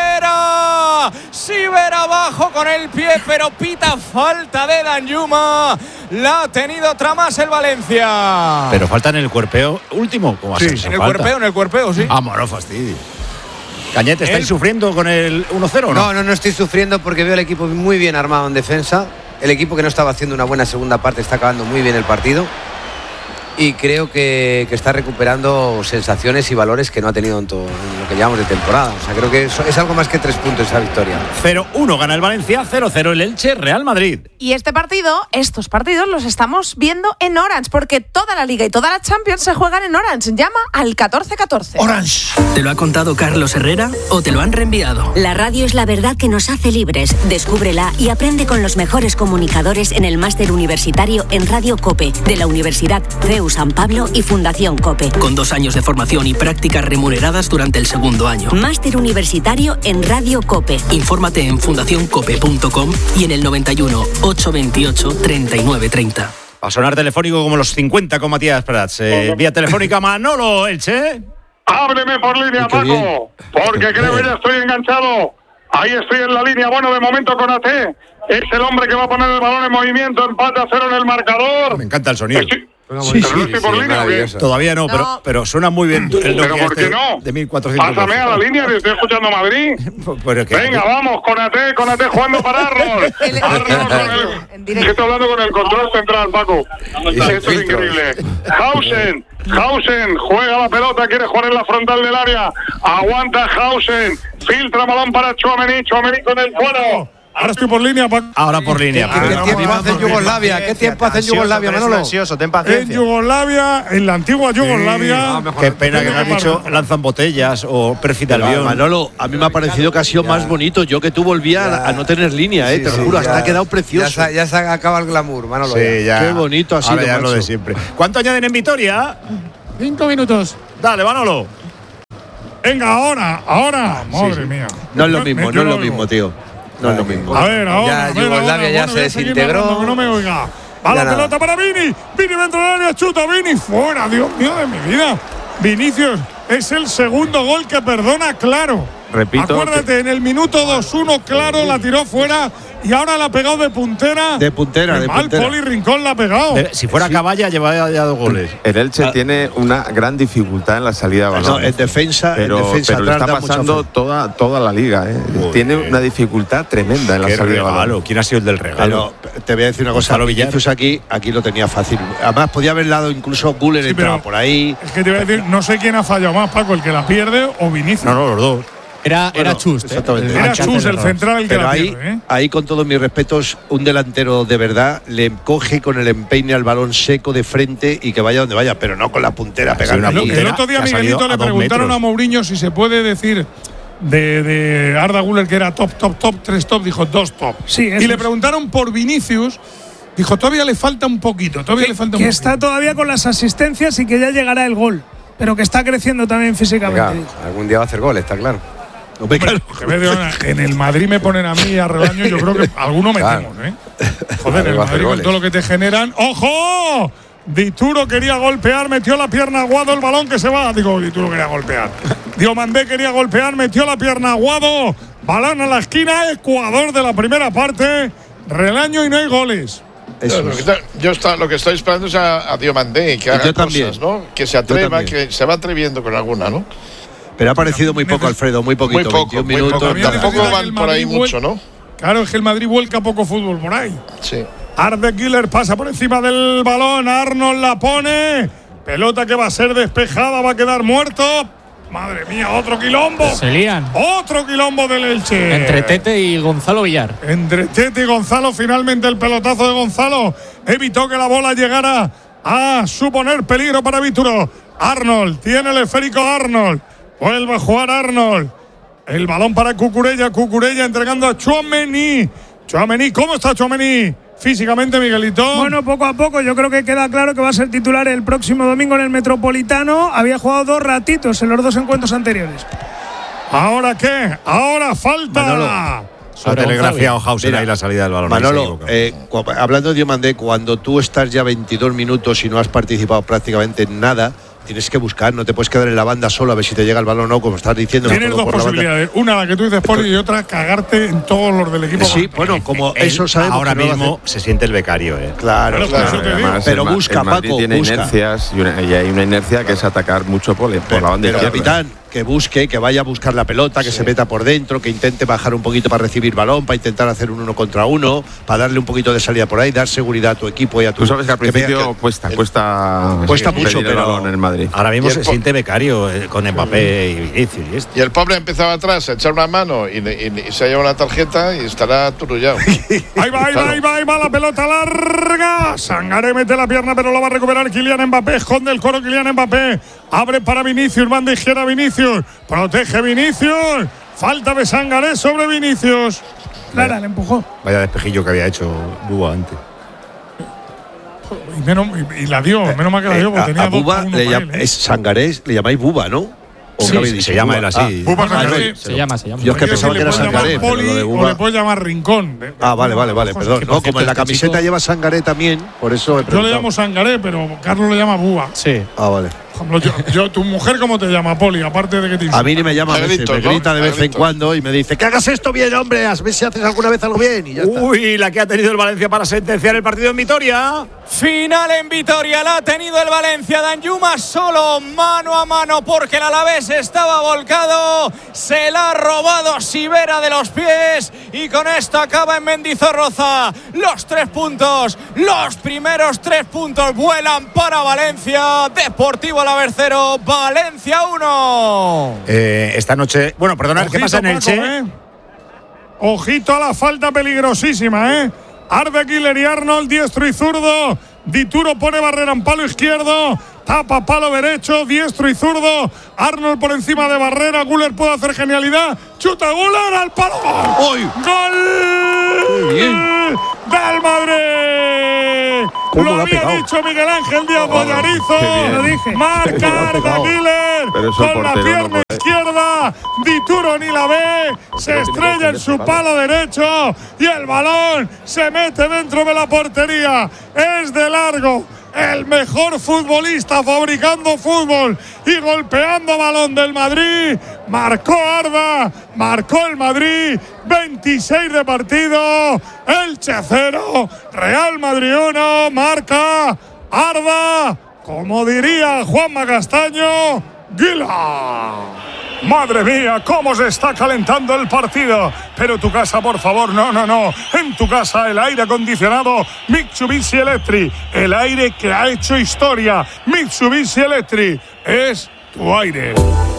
Sivera. Sivera abajo con el pie, pero pita falta de Danjuma. La ha tenido otra más el Valencia. Pero falta en el cuerpeo último. ¿Cómo Sí, así? Eso en el falta. cuerpeo, en el cuerpeo, sí. Vamos, no fastidio. Cañete, ¿estáis El- sufriendo con el uno cero o no? No, no, no estoy sufriendo porque veo el equipo muy bien armado en defensa. El equipo que no estaba haciendo una buena segunda parte está acabando muy bien el partido. Y creo que, que está recuperando sensaciones y valores que no ha tenido en, todo, en lo que llevamos de temporada. O sea, creo que eso es algo más que tres puntos esa victoria. cero uno gana el Valencia, cero cero el Elche, Real Madrid. Y este partido, estos partidos los estamos viendo en Orange, porque toda la Liga y toda la Champions se juegan en Orange. Llama al catorce catorce. Orange. ¿Te lo ha contado Carlos Herrera o te lo han reenviado? La radio es la verdad que nos hace libres. Descúbrela y aprende con los mejores comunicadores en el máster universitario en Radio COPE de la Universidad C E U San Pablo y Fundación COPE. Con dos años de formación y prácticas remuneradas durante el segundo año. Máster universitario en Radio COPE. Infórmate en fundación cope punto com y en el noventa y uno, ochocientos veintiocho, treinta y nueve treinta. A sonar telefónico como los cincuenta con Matías Prats. Eh, vía telefónica, Manolo Elche. Ábreme por línea, Qué bien. Paco, porque creo que ya estoy enganchado. Ahí estoy en la línea, bueno, de momento con Ate. Es el hombre que va a poner el balón en movimiento, empate a cero en el marcador. Me encanta el sonido. Estoy, Sí, sí, ¿Pero no estoy por sí, línea o qué? Todavía no, No. Pero, pero suena muy bien el ¿Pero Nokia por qué este no? de mil cuatrocientos. Pásame a la línea, que estoy escuchando Madrid. Pero que- Venga, vamos, Konaté, Konaté jugando para Arnold. Arnold con el, que estoy hablando con el control central, Paco. Esto es increíble. Hausen, Hausen, juega la pelota, quiere jugar en la frontal del área. Aguanta Hausen, filtra balón para Tchouaméni, Tchouaméni con el cuero. Ahora estoy por línea, Paco. Ahora por línea. ¿Qué, qué tiempo hace en Yugoslavia? ¿Qué tiempo hace en Yugoslavia, Manolo? Ansioso, ten En paciencia. Yugoslavia, en la antigua Yugoslavia. Qué pena que no has dicho lanzan botellas o perfil de avión. Manolo, a mí me ha parecido que ha sido más bonito. Yo que tú volvía a, a no tener línea, eh, te lo Sí, juro, ya- hasta ha quedado precioso. Ya se, ya se acaba el glamour, Manolo. Sí, ya. Qué bonito ha sido, Ahora ya es lo macho. de siempre. ¿Cuánto añaden en Vitoria? Cinco minutos. Dale, Manolo. Venga, ahora, ahora. Madre mía. No es lo mismo, Metió no es lo el mismo, tío. No es lo mismo. A ver, ahora. Ya a ver, Yugoslavia ahora. ya Bueno, se voy a seguir desintegró. narrando, que no me oiga. Va Ya la nada. pelota para Vini. Vini dentro del área, chuta Vini. Fuera, Dios mío de mi vida. Vinicius es el segundo gol que perdona, claro. Repito Acuérdate, en el minuto dos uno, claro, la tiró fuera y ahora la ha pegado de puntera. De puntera, Qué de mal, puntera. Poli Rincón la ha pegado. Eh, Si fuera Caballa, llevaría ya dos goles. El Elche tiene una gran dificultad en la salida de balón. No, en defensa, pero, en defensa pero le atrás está da mucha pasando fe. toda, toda la liga. ¿eh? Tiene una dificultad tremenda en la Qué salida de balón. regalo. ¿Quién ha sido el del regalo? Pero te voy a decir una cosa, Gonzalo Villar. Vinicius aquí, aquí lo tenía fácil. Además podía haber dado incluso Guller Sí, entraba pero- por ahí. Es que te voy a decir, no sé quién ha fallado más, Paco, el que la pierde o Vinicius. No, no, los dos. Era, era Bueno, Chust. ¿eh? exactamente. Era marcante Chus, el error. central, el que Pero la ahí, pierde. ¿eh? ahí, con todos mis respetos, un delantero de verdad le coge con el empeine al balón seco de frente y que vaya donde vaya, pero no con la puntera pegando una El, aquí. puntera. el otro día, que ha salido Miguelito, a le dos preguntaron metros. a Mourinho si se puede decir de, de Arda Güler que era top, top, top, tres top, dijo dos top. Sí, eso y le es. preguntaron por Vinicius, dijo todavía le falta un poquito, todavía le falta un Que poquito. está todavía con las asistencias y que ya llegará el gol. Pero que está creciendo también físicamente. Venga, algún día va a hacer gol, está claro. Hombre, claro. Que me dio una- en el Madrid me ponen a mí a rebaño, yo creo que alguno metemos, ¿eh? Joder, en el Va a hacer Madrid con goles. todo lo que te generan. ¡Ojo! Dituro quería golpear, metió la pierna a Aguado, el balón que se va. Digo, Dituro quería golpear. Diomandé quería golpear, metió la pierna a Aguado. Balón a la esquina, Ecuador de la primera parte. Relaño y no hay goles. Eso Lo es. que está- yo está, lo que estoy esperando es a, a Diomandé, que haga yo cosas, también. ¿no? Que se atreva, también. que se va atreviendo con alguna, ¿no? Pero ha parecido muy poco, Alfredo, muy poquito. Muy poco, veintiún muy minutos. poco. También Tampoco necesita que van el por ahí Madrid mucho, vuel- ¿no? Claro, es que el Madrid vuelca poco fútbol por ahí. Sí. Arde Killer pasa por encima del balón. Arnold la pone. Pelota que va a ser despejada, va a quedar muerto. Madre mía, otro quilombo. Se lían. Otro quilombo del Elche. Entre Tete y Gonzalo Villar. Entre Tete y Gonzalo, finalmente el pelotazo de Gonzalo evitó que la bola llegara a suponer peligro para Vituro. Arnold, tiene el esférico Arnold. Vuelve a jugar Arnold. El balón para Cucurella, Cucurella entregando a Tchouaméni. Tchouaméni, ¿cómo está Tchouaméni? Físicamente, Miguelito. Bueno, poco a poco, yo creo que queda claro que va a ser titular el próximo domingo en el Metropolitano. Había jugado dos ratitos en los dos encuentros anteriores. ¿Ahora qué? Ahora falta. Manolo. Ha telegrafiado Hausen Mira, ahí la salida del balón. ahí se Manolo, equivoca. eh, cu- hablando de Diomandé, cuando tú estás ya veintidós minutos y no has participado prácticamente en nada, tienes que buscar, no te puedes quedar en la banda solo a ver si te llega el balón o no, como estás diciendo. Tienes todo dos por la banda. posibilidades. Una, la que tú dices, Poli, y otra, cagarte en todos los del equipo. Sí, bueno, como Él eso sabemos ahora que no lo mismo se siente el becario, ¿eh? Claro, Claro, claro. por eso te digo. Además, Pero el Ma- busca, el Madrid Paco, tiene busca. inercias y, una- y hay una inercia que es atacar mucho por, por la banda Pero izquierda. capitán, que busque, que vaya a buscar la pelota, que se meta por dentro, que intente bajar un poquito para recibir balón, para intentar hacer un uno contra uno, para darle un poquito de salida por ahí, dar seguridad a tu equipo y a tu. Tú sabes que al vea principio que- cuesta, cuesta, Cuesta pedir mucho, el pero- balón en el Madrid. Ahora mismo Y el se po- siente becario eh, con Mbappé y Vinicius y esto. Y el pobre empezaba atrás a echar una mano y, y- y se ha llevado una tarjeta y estará aturullado. Ahí va, ahí va, ahí va, ahí va la pelota larga. Sangaré mete la pierna, pero lo va a recuperar Kylian Mbappé. Esconde el coro Kylian Mbappé. Abre para Vinicius, banda izquierda Vinicius. Protege Vinicius. Falta de Sangaré sobre Vinicius. Clara, le empujó. Vaya despejillo que había hecho Búa antes. Y, menos- y- y la dio, menos mal que la dio, porque Eh, a, tenía a dos Buba para uno le para llam- él, ¿eh? es Sangarés, le llamáis Buba, ¿no? ¿O Sí, qué habéis sí, dicho? se llama Buba. él así. Ah, Buba ah, Sangaré. no, Se llama, se llama. Yo es que Porque pensaba si que le era puedes llamar Sangaré, pero Poli lo de o Buba. le puedes llamar Rincón. Ah, vale, vale, vale, perdón. que, por No, como cierto, en la este camiseta chico- lleva Sangaré también, por eso he Yo le preguntado. llamo Sangaré, pero Carlos le llama Búa. Sí. Ah, vale. Por ejemplo, yo, yo- ¿tu mujer cómo te llama, Poli? Aparte de que te A insulta. mí ni me llama a A veces, gritos, me ¿no? grita de A vez en gritos. cuando y me dice que hagas esto bien, hombre, a ver si haces alguna vez algo bien y ya está. Uy, la que ha tenido el Valencia para sentenciar el partido en Vitoria. Final en Vitoria, la ha tenido el Valencia. Danjuma solo mano a mano porque el Alavés estaba volcado. Se la ha robado Sivera de los pies y con esto acaba en Mendizorroza. Los tres puntos, los primeros tres puntos vuelan para Valencia. Deportivo Alavés cero, Valencia uno. Eh, esta noche, bueno, perdonad, ¿qué pasa en el Che? ¿eh? Ojito a la falta peligrosísima, ¿eh? Arde Güler y Arnold, diestro y zurdo. Dituro pone barrera en palo izquierdo. Tapa palo derecho, diestro y zurdo. Arnold por encima de barrera. Güler puede hacer genialidad. Chuta Güler al palo. ¡Gol! ¡Gol! ¡Del Madrid! Lo había pegado? dicho Miguel Ángel Díaz oh, Bollarizo. Lo dije. Marca Arda Güler con la pierna no izquierda. Dituro ni la ve. Se estrella en su palo derecho y el balón se mete dentro de la portería. Es de largo el mejor futbolista fabricando fútbol y golpeando balón del Madrid. Marcó Arda, marcó el Madrid. veintiséis de partido. Elche cero, Real Madrid uno. Marca Arda, como diría Juanma Castaño, Gila. Madre mía, cómo se está calentando el partido. Pero tu casa, por favor, no, no, no. En tu casa el aire acondicionado Mitsubishi Electric. El aire que ha hecho historia. Mitsubishi Electric es tu aire.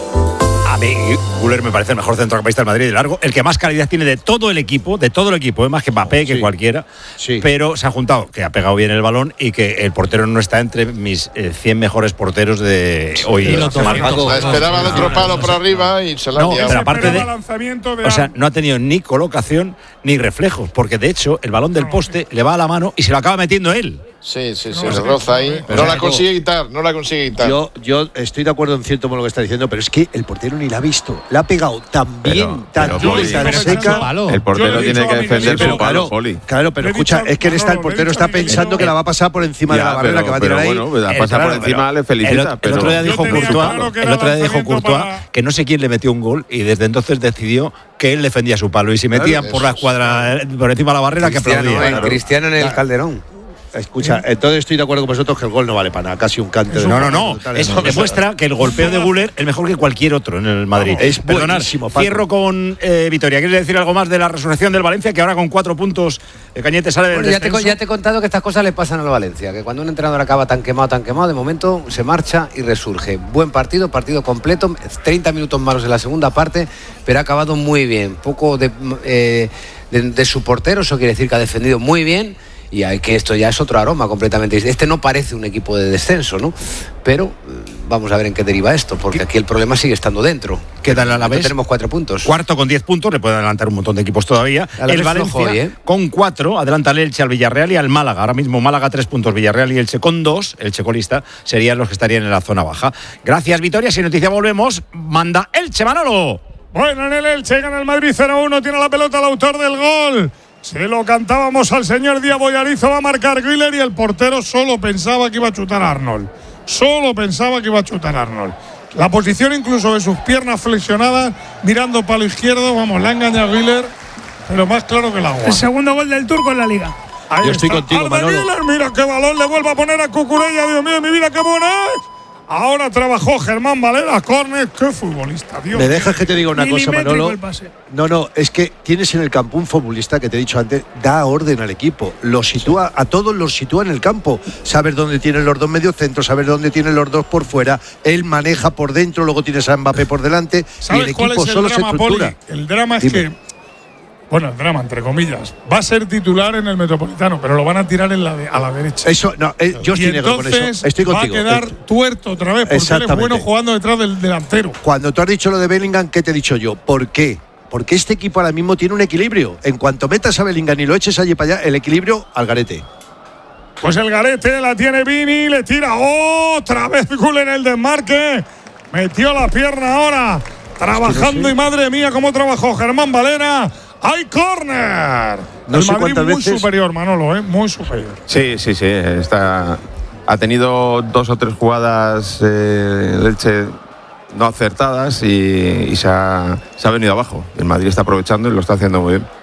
A mí, Güler me parece el mejor centrocampista del Madrid de largo, el que más calidad tiene de todo el equipo, de todo el equipo, es más que Mbappé, que sí, cualquiera. Sí. Pero se ha juntado que ha pegado bien el balón y que el portero no está entre mis eh, cien mejores porteros de hoy. Sí, la esperaba el otro palo por arriba y se la ha no, pero aparte de, de, o sea, no ha tenido ni colocación ni reflejos, porque de hecho el balón del poste le va a la mano y se lo acaba metiendo él. Sí, sí, sí, no, se roza ahí. Pero no la consigue quitar, no la consigue quitar. Yo, yo estoy de acuerdo en cierto con lo que está diciendo, pero es que el portero ni la ha visto. La ha pegado tan bien, tan bien, tan seca. El portero tiene que defender su palo, Poli. Claro, pero escucha, es que está, el portero está pensando que la va a pasar por encima de la barrera que va a tirar ahí. Bueno, la pasa por encima, le felicita. El otro día dijo Courtois, el otro día dijo Courtois que no sé quién le metió un gol y desde entonces decidió que él defendía su palo y si metían por la escuadra, por encima de la barrera, que aplaudía. Cristiano en el Calderón. Escucha, entonces estoy de acuerdo con vosotros que el gol no vale para nada, casi un cante. No, no, no. Eso demuestra que el golpeo de Güler es mejor que cualquier otro en el Madrid. Es buenísimo. Cierro con eh, Vitoria. ¿Quieres decir algo más de la resurrección del Valencia? Que ahora con cuatro puntos eh, Cañete sale del bueno, ya, te, ya te he contado que estas cosas le pasan al Valencia. Que cuando un entrenador acaba tan quemado, tan quemado, de momento se marcha y resurge. Buen partido, partido completo. treinta minutos malos en la segunda parte, pero ha acabado muy bien. Poco de, eh, de, de su portero, eso quiere decir que ha defendido muy bien. Y hay que esto ya es otro aroma completamente. Este no parece un equipo de descenso, ¿no? Pero vamos a ver en qué deriva esto, porque aquí el problema sigue estando dentro. Queda el Alavés. Tenemos cuatro puntos. Cuarto con diez puntos, le puede adelantar un montón de equipos todavía. El Valencia flojo, ¿eh? Con cuatro, adelanta al Elche, al Villarreal y al Málaga. Ahora mismo Málaga tres puntos, Villarreal y Elche con dos. Elche colista serían los que estarían en la zona baja. Gracias, Vitoria. Si noticia volvemos, manda Elche, Manolo. Bueno, en el Elche gana el Madrid cero uno, tiene la pelota el autor del gol. Se lo cantábamos al señor Díaz Bollarizo, va a marcar Güler y el portero solo pensaba que iba a chutar a Arnold. Solo pensaba que iba a chutar a Arnold. La posición incluso de sus piernas flexionadas, mirando palo izquierdo, vamos, la ha engañado a Güler, pero más claro que el agua. El segundo gol del turco en la liga. Ahí Yo está. estoy contigo, Arda Manolo. Güler, mira qué balón le vuelve a poner a Cucurella, Dios mío, mi vida, qué buena es. Ahora trabajó Germán Valera, córner, qué futbolista, Dios. ¿Me dejas que te diga una cosa, Manolo? No, no, es que tienes en el campo un futbolista que te he dicho antes, da orden al equipo, lo sitúa, a todos los sitúa en el campo. Saber dónde tienen los dos mediocentros, saber dónde tienen los dos por fuera, él maneja por dentro, luego tienes a Mbappé por delante y el equipo el solo drama, se estructura. Poli? El drama es Dime. que bueno, el drama, entre comillas, va a ser titular en el Metropolitano, pero lo van a tirar en la de, a la derecha. Eso, no, eh, yo estoy negro con eso. Estoy contigo. Va a quedar tuerto otra vez, porque él es bueno jugando detrás del delantero. Cuando tú has dicho lo de Bellingham, ¿qué te he dicho yo? ¿Por qué? Porque este equipo ahora mismo tiene un equilibrio. En cuanto metas a Bellingham y lo eches allí para allá, el equilibrio al garete. Pues el garete la tiene Vini, le tira otra vez Güler en el desmarque. Metió la pierna ahora, trabajando es que no sé. Y madre mía, cómo trabajó Germán Valera. ¡Hay córner! No el sé Madrid muy veces. superior, Manolo, ¿eh? Muy superior. Sí, sí, sí. Está, ha tenido dos o tres jugadas eh, el Elche no acertadas y, y se, ha, se ha venido abajo. El Madrid está aprovechando y lo está haciendo muy bien.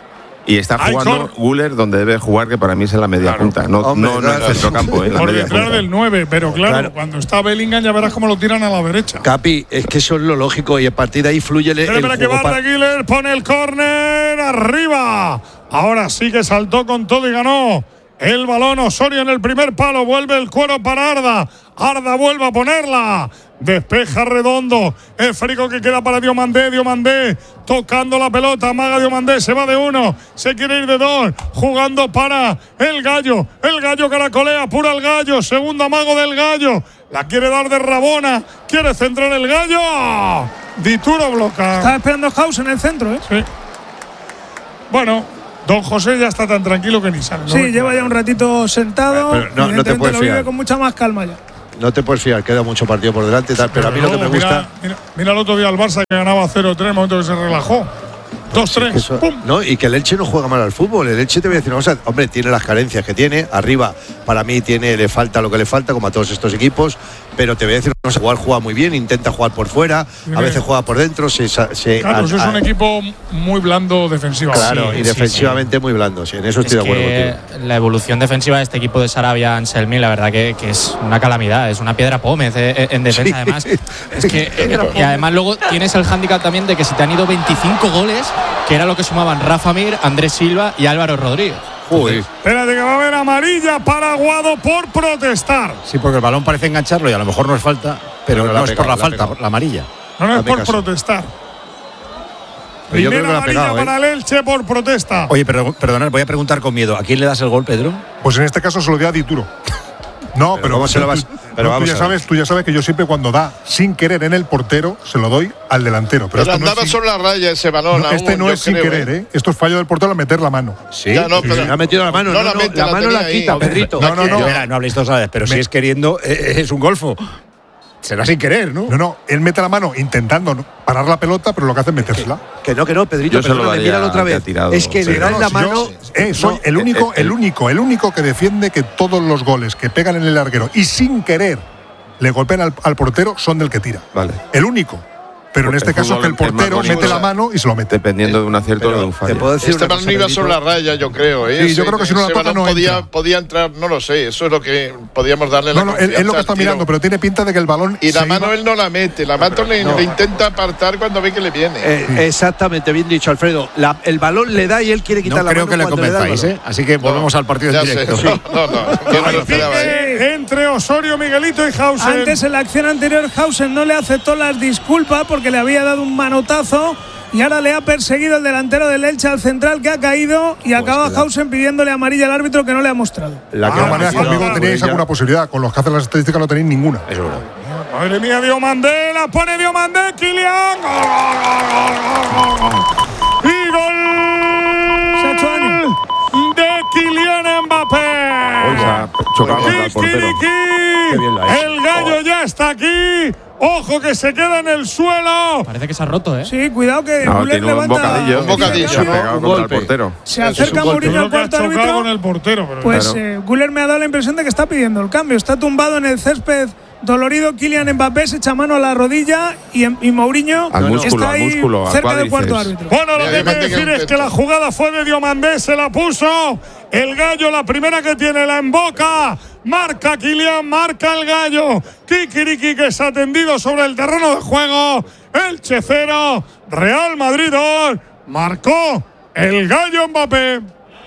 Y está jugando Güler donde debe jugar, que para mí es en la media claro. punta, no, Hombre, no, no en el centrocampo. En la por media detrás punta. del nueve, pero claro, Claro. cuando está Bellingham ya verás cómo lo tiran a la derecha. Capi, es que eso es lo lógico y a partir de ahí fluye el, Espera, el espera, que juego. Barra pa- Güler pone el córner arriba. Ahora sí que saltó con todo y ganó el balón. Osorio en el primer palo. Vuelve el cuero para Arda. Arda vuelve a ponerla. Despeja Redondo. Esférico que queda para Diomandé. Diomandé tocando la pelota. Maga Diomandé. Se va de uno. Se quiere ir de dos. Jugando para el Gallo. El Gallo caracolea. Apura el Gallo. Segundo amago del Gallo. La quiere dar de Rabona. Quiere centrar el Gallo. Dituro bloca. Estaba esperando House en el centro, ¿eh? Sí. Bueno, don José ya está tan tranquilo que ni sale. ¿no? Sí, lleva ya un ratito sentado. Pero no- no te Evidentemente puedes lo vive fiar. con mucha más calma ya. No te puedes fiar, queda mucho partido por delante y tal, pero a mí lo que me luego, gusta. Mira, mira, mira el otro día el Barça que ganaba cero tres, el momento que se relajó. dos tres. Eso- no, y que el Elche no juega mal al fútbol. El Elche te voy a decir una cosa, hombre, tiene las carencias que tiene. Arriba, para mí, tiene, le falta lo que le falta, como a todos estos equipos. Pero te voy a decir una cosa, igual juega muy bien, intenta jugar por fuera, a veces juega por dentro. Se, se, Claro, a- eso es a- un equipo muy blando defensivamente. Claro, y sí, defensivamente muy blando. Sí, en eso estoy Es de acuerdo que contigo. la evolución defensiva de este equipo de Sarabia Anselmi, la verdad que, que es una calamidad, es una piedra pómez eh, en defensa, Sí. además. Es que, eh, y además luego tienes el hándicap también de que se te han ido veinticinco goles, que era lo que sumaban Rafa Mir, Andrés Silva y Álvaro Rodríguez. Uy. Espérate que va a haber amarilla para Aguado por protestar. Sí, porque el balón parece engancharlo y a lo mejor no es falta, pero Pero no la es ha por la pegado, la ha falta, pegado. por la amarilla. No, no es Hazme por caso. protestar. Pero yo creo que Primera la ha amarilla pegado, ¿eh? para el Elche por protesta. Oye, pero perdonad, voy a preguntar con miedo. ¿A quién le das el gol, Pedro? Pues en este caso se lo dio a Dituro. No, pero, ¿cómo se lo vas- tú, pero tú vamos ya a ver. sabes, tú ya sabes que yo siempre cuando da sin querer en el portero se lo doy al delantero. Pero, Pero esto no es andaba sin- sobre la raya ese balón. no, este aún, no yo es sin creo, querer, ¿eh? Esto es fallo del portero al meter la mano. Sí. Ya, no, pero- Le ha metido la mano, No no, la no, mete, la la mano la tenía ahí. quita, Pedrito. No, no, no. Mira, no habléis todos a la vez, pero si es queriendo, eh, es un golfo. Será sin querer, ¿no? No, no, él mete la mano intentando ¿no? parar la pelota, pero lo que hace es metérsela. Que no, que no, Pedrito, Yo se lo perdóname, daría míralo otra al que vez. ha tirado. Es que Sí. le No, dan no, la si mano. yo, eh, soy No, el único, el- el único, el único que defiende que todos los goles que pegan en el larguero y sin querer le golpean al, al portero son del que tira. Vale. El único. Pero en El este caso fútbol que el es más portero bonito. mete la mano y se lo mete. Dependiendo de un acierto o de un Te fallo. puedo decir Este una balón cosa, iba Pedrito. sobre la raya, yo creo. ¿eh? Sí, yo Ese- creo que si no la ese toca, balón no podía, entra. podía entrar, no lo sé. Eso es lo que podíamos darle la No, no, él, él lo confianza que está al tiro. mirando, pero tiene pinta de que el balón. Y la se mano iba- él no la mete, la mano le, no. le intenta apartar cuando ve que le viene. Eh, Exactamente, bien dicho, Alfredo. La- el balón le da y él quiere quitar No la creo mano que le cuando le da el convenzáis, balón. ¿eh? Así que volvemos al partido Ya en sé, directo. no, no, no, yo no lo esperaba, ¿eh? Pique entre Osorio, Miguelito y Hausen. Antes en la acción anterior Hausen no le aceptó las disculpas porque le había dado un manotazo y ahora le ha perseguido el delantero del Elche al central que ha caído y acaba Hausen pidiéndole amarilla al árbitro que no le ha mostrado. La De que todas ha maneras, metido conmigo teníais Cucurella. alguna posibilidad. Con los que hacen las estadísticas no tenéis ninguna. Eso es verdad. Madre mía, Diomandé, la pone Diomandé, Kylian. Gol, gol, gol, gol, gol. Y gol. Se ha hecho daño. De Kylian Mbappé. Hoy se ha chocado contra el portero. Kikiriki. bien lo ha hecho. El gallo ya está aquí. Ojo que se queda en el suelo. Parece que se ha roto, ¿eh? Sí, cuidado que No, Güler tiene un levanta. bocadillo. Un bocadillo, Se ha ¿no? pegado Un contra el golpe. portero. Se Eso es acerca un golpe. Mourinho Creo al que ha cuarto chocado árbitro. con el portero. Pero Pues Claro. eh, Güler me ha dado la impresión de que está pidiendo el cambio. Está tumbado en el césped. Dolorido Kylian Mbappé se echa mano a la rodilla y, y Mourinho Al músculo, está al ahí músculo, al cerca del cuarto cuádriceps. árbitro. Bueno, lo Mira, que hay que Diomandé decir que es que intenta. la jugada fue de Diomandé, se la puso el gallo, la primera que tiene la emboca. Marca Kylian, marca el gallo. Kikiriki que se ha tendido sobre el terreno de juego. Elche cero, Real Madrid dos. Marcó el gallo Mbappé.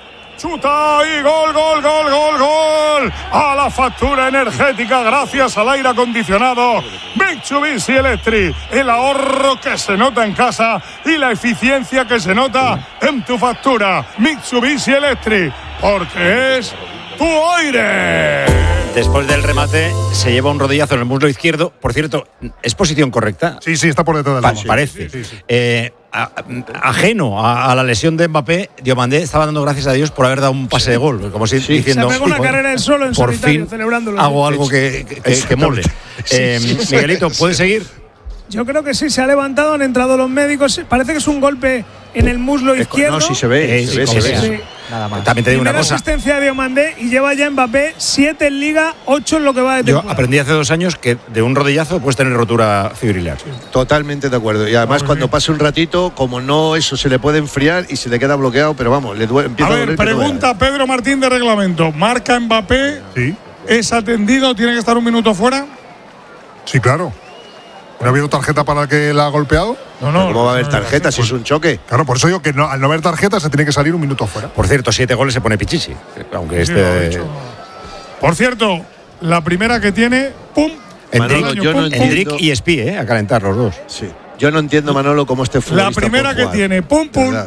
Chuta y gol, gol, gol, gol, gol. A la factura energética gracias al aire acondicionado. Mitsubishi Electric. El ahorro que se nota en casa y la eficiencia que se nota en tu factura. Mitsubishi Electric. Porque es tu aire. Después del remate, se lleva un rodillazo en el muslo izquierdo. Por cierto, ¿es posición correcta? Sí, sí, está por detrás del Pa- balón. parece. Sí, sí. Eh, a- ajeno a, a la lesión de Mbappé, Diomandé estaba dando gracias a Dios por haber dado un pase de gol. Como si diciendo. Se pegó una "Uy, carrera él solo en por solitario, fin celebrándolo. hago algo que, que, que- que mole. Eh, Miguelito, ¿puedes seguir? Yo creo que sí, se ha levantado, han entrado los médicos. Parece que es un golpe en el muslo izquierdo. No, sí se ve, Eh, se sí, ve, como se ve. sea. Sí. Nada más. También te digo una Primera cosa. asistencia de Diomandé y lleva ya Mbappé siete en Liga, ocho en lo que va de Yo temporada. aprendí hace dos años que de un rodillazo puedes tener rotura fibrilar. Totalmente de acuerdo. Y además, Muy cuando bien. pase un ratito, como no, eso se le puede enfriar y se le queda bloqueado, pero vamos, le duele, A empieza a, ver, doler. que no pregunta Pedro Martín de reglamento. ¿Marca Mbappé? Sí, ¿Es atendido? ¿Tiene que estar un minuto fuera? sí, claro. ¿No ha habido tarjeta para el que la ha golpeado? No, veas. no. ¿Cómo va a haber no, tarjeta si es un choque? Claro, por eso digo que no, al no haber tarjeta se tiene que salir un minuto fuera. Por cierto, siete goles se pone Pichichi. Aunque Sí, lo he este. dicho. Por cierto, la primera que tiene, ¡pum! Manolo, Endrick, yo no pum, pum. entiendo. Endrick y Espí, ¿eh? A calentar los dos. Sí. Yo no entiendo, Manolo, cómo este futbolista La primera puede que jugar. tiene, ¡pum, De pum! verdad.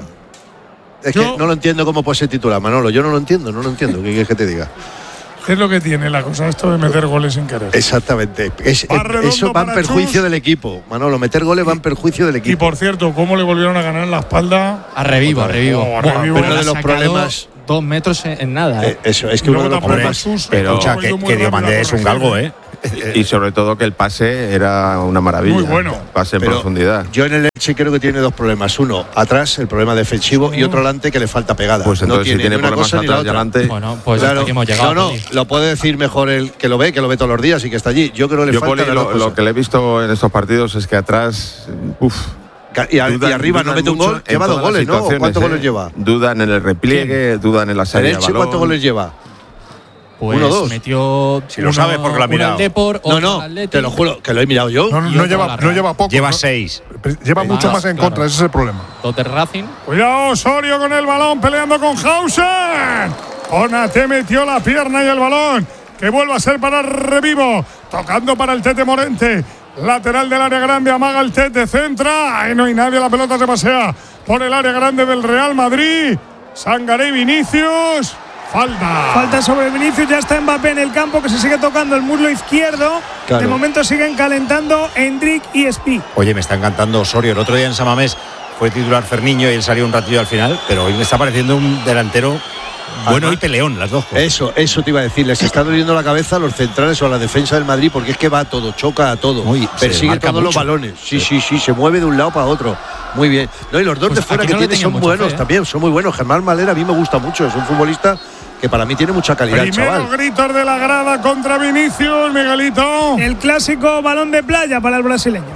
Es Yo- que no lo entiendo cómo puede ser titular, Manolo. Yo no lo entiendo, no lo entiendo. ¿Qué quieres que te diga? ¿Qué es lo que tiene la cosa esto de meter goles sin querer? Exactamente. Es- Va redondo eso va en para perjuicio Chus. del equipo. Manolo, meter goles va en perjuicio del Y equipo. por cierto, ¿cómo le volvieron a ganar la espalda? A revivo, a revivo. Oh, a Buah, revivo. pero Uno le de ha los sacado problemas- dos metros en, en nada. Eh, ¿eh? eso, es Y que uno de luego los tampoco problemas. Jesús, Pero, está o sea, que, yendo muy que rápido Diomandé a es un corregir. galgo, ¿eh? Y sobre todo que el pase era una maravilla. Muy bueno. Pase en Pero profundidad. yo en el Elche creo que tiene dos problemas. Uno, atrás, el problema defensivo, y otro delante que le falta pegada. Pues no entonces, si tiene tiene ni una problemas cosa ni la atrás y otra. adelante. Bueno, pues Claro. hasta aquí hemos llegado. No, no, Poli. lo puede decir mejor el que lo ve, que lo ve todos los días y que está allí. Yo creo que le Yo, falta Poli, las lo, dos cosas. lo que le he visto en estos partidos es que atrás. Uf, Ca- y, a- y dudan- arriba no dudan mete un mucho gol, en lleva dos todas las goles, ¿no? ¿O situaciones, ¿Cuántos ¿eh? goles lleva? Dudan en el repliegue, dudan en la ¿El salida. Elche de balón. cuántos goles lleva? Pues uno, dos. metió. Si lo sabes porque lo has uno mirado. al Depor, No, otro no, al Athletic. te lo juro, que lo he mirado yo. No, no, Y no otro lleva, la no Real. lleva poco. Lleva ¿no? seis. Lleva Ah, mucho más en claro. contra, ese es el problema. Dos de Racing. Cuidado, Osorio con el balón, peleando con Hausen. Konate metió la pierna y el balón, que vuelve a ser para Revivo. Tocando para el Tete Morente. Lateral del área grande, amaga el Tete, centra. Ahí no hay nadie, la pelota se pasea por el área grande del Real Madrid. Sangaré Vinicius. Falta. Falta sobre Vinicius, ya está Mbappé en el campo, que se sigue tocando el muslo izquierdo. Claro. De momento siguen calentando Endrick y Espí. Oye, me está encantando Osorio. El otro día en Samamés fue titular Ferniño y él salió un ratillo al final, pero hoy me está pareciendo un delantero bueno y peleón, las dos cosas. Eso, eso te iba a decir. Les está doliendo la cabeza a los centrales o a la defensa del Madrid porque es que va a todo, choca a todo, Uy, se persigue marca todos los mucho. balones. Sí, sí, sí, se mueve de un lado para otro. Muy bien. No, y los dos Pues de fuera aquí que no le tiene tenía son mucha buenos fe, ¿eh? también, son muy buenos. Germán Malera a mí me gusta mucho, es un futbolista que para mí tiene mucha calidad, el Primero chaval. gritos de la grada contra Vinicius, Miguelito. El clásico balón de playa para el brasileño.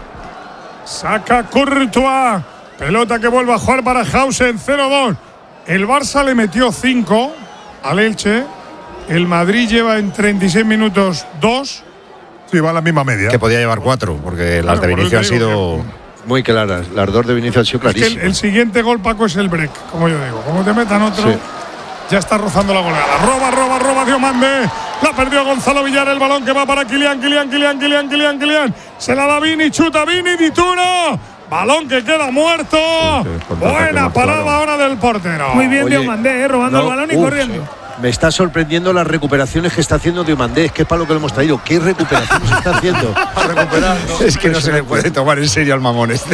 Saca Courtois. Pelota que vuelve a jugar para Hausen, cero dos. El Barça le metió cinco al Elche. El Madrid lleva en treinta y seis minutos dos. Sí, va a la misma media. Que podía llevar cuatro, porque las Claro, de por Vinicio han eso digo sido. Muy claras, las dos de Vinicius han sido Es que el, clarísimas. el siguiente gol, Paco, es el break, como yo digo. Como te metan otro, Sí. ya está rozando la goleada. Roba, roba, roba, Diomandé. La perdió Gonzalo Villar, el balón que va para Kylian, Kylian, Kylian, Kylian, Kylian, Kylian. Se la da Vini, chuta Vini, Dituro. Balón que queda muerto. Buena parada ahora del portero. Muy bien Oye, Diomandé, eh, robando no, el balón y uf, corriendo. Me está sorprendiendo las recuperaciones que está haciendo Diomandé. Es que es para lo que le hemos traído. ¿Qué recuperaciones está haciendo? Es que no se le puede tomar en serio al mamón este.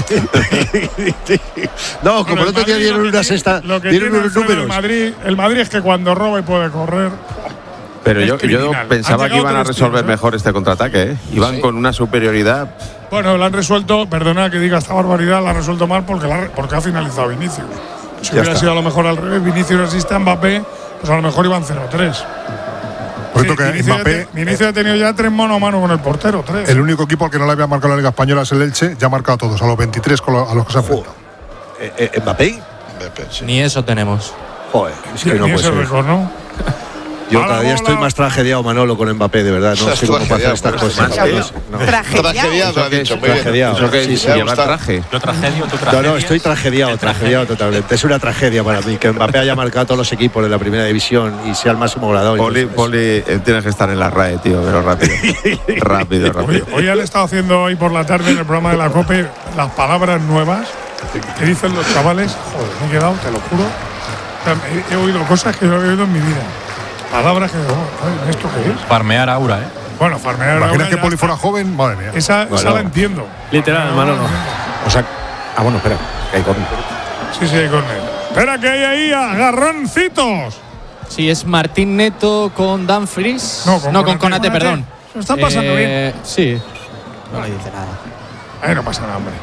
No, como Bueno, el otro día Madrid dieron lo que unas tiene- esta, lo que dieron tiene unos Alfredo, números. El Madrid, el Madrid es que cuando roba y puede correr. Pero Es yo, yo criminal. pensaba Han que iban a llegado tres resolver tiros, ¿eh? mejor este contraataque. ¿eh? Iban con una superioridad. Bueno, lo han resuelto, perdona que diga esta barbaridad, la han resuelto mal porque, la, porque ha finalizado Vinicius. Si Ya hubiera está. sido a lo mejor al revés, Vinicius asiste a Mbappé, pues a lo mejor iban cero tres. Por cierto que Vinicius, Mbappé, ya te- Vinicius ha tenido ya tres mano a mano con el portero, tres. el único equipo al que no le había marcado la Liga Española es el Elche, ya ha marcado a todos, a los veintitrés con lo- a los que se ha enfrentado. Eh, eh, ¿Mbappé? Ni eso tenemos. Joder, es que Ni no puede ese ser. récord, ¿no? Yo A la cada día bola. estoy más tragediado, Manolo, con Mbappé, de verdad. No sé cómo puede hacer estas cosas. No. Tragediado, ha dicho. Muy bien. Tragediado. Eso que Sí, es sí, llevar está- traje. Yo tragedio, tú No, tragedias. no, estoy tragediado, tragediado totalmente. Es una tragedia para mí que Mbappé haya marcado a todos los equipos de la primera división y sea el máximo goleador. Poli, Entonces, Poli, eh, tienes que estar en la RAE, tío, pero rápido. rápido, Hoy, rápido. hoy han estado haciendo hoy por la tarde en el programa de la COPE las palabras nuevas que dicen los chavales. Joder, me he quedado, te lo juro. O sea, he, he oído cosas que no he oído en mi vida. Palabras que, oh, ¿esto qué es? Farmear aura, ¿eh? Bueno, farmear. ¿Imaginas ahora que ya Poli está. fuera joven? Madre mía. Esa, esa Bueno. la entiendo. Literal, Manolo. O sea. Ah, bueno, espera. Que hay con. Sí, sí, con él. Espera que hay ahí agarroncitos. Sí, es Martín Neto con Dumfries. No, con Konate. Konate, Konate. perdón. Se lo están pasando Eh, Sí. No le dice nada. Ahí no pasa nada, hombre.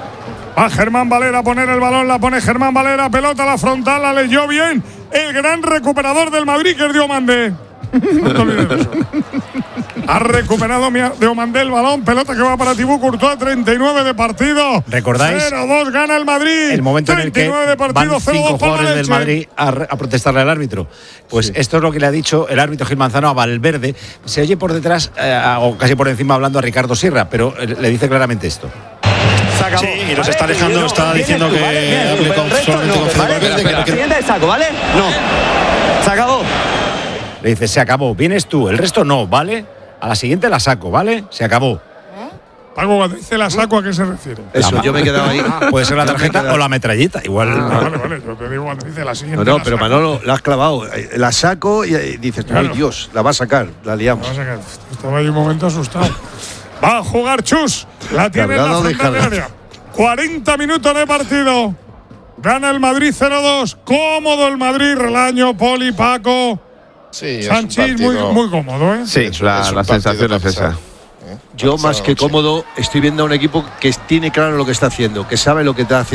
Va Germán Valera a poner el balón, la pone Germán Valera, pelota a la frontal, la leyó bien el gran recuperador del Madrid, que es Diomandé. No te olvides de eso. Ha recuperado Diomandé el balón, pelota que va para Thibaut Courtois, treinta y nueve de partido. ¿Recordáis? cero dos gana el Madrid. El momento en el que de partido, van cinco jugadores del Madrid a, a protestarle al árbitro. Pues sí. Esto es lo que le ha dicho el árbitro Gil Manzano a Valverde. Se oye por detrás, eh, o casi por encima, hablando a Ricardo Sierra, pero le dice claramente esto. Sí, y nos está dejando, está diciendo que hable con solamente con Fede Valverde. La siguiente de saco, ¿vale? No. Se acabó. Le dice, se acabó, vienes tú, el resto no, ¿vale? A la siguiente la saco, ¿vale? Se acabó. Paco, cuando dice la saco, ¿a qué se refiere? Eso, yo me he quedado ahí. Puede ser la tarjeta o la metralleta, igual. Ah, no. Vale, vale, yo te digo cuando dice la siguiente. No, no, la pero saco. Manolo, la has clavado. La saco y dices, claro. ¡Ay, Dios! La va a sacar, la liamos. La va a sacar. Estaba ahí un momento asustado. Va a jugar Chus. La tiene en la frontal del área. cuarenta minutos de partido. Gana el Madrid cero dos. Cómodo el Madrid, Relaño, Poli, Paco. Sí, Sánchez, muy, muy cómodo, ¿eh? Sí, es, la, es la sensación es esa. Yo, más que cómodo, estoy viendo a un equipo que tiene claro lo que está haciendo, que sabe lo que está haciendo.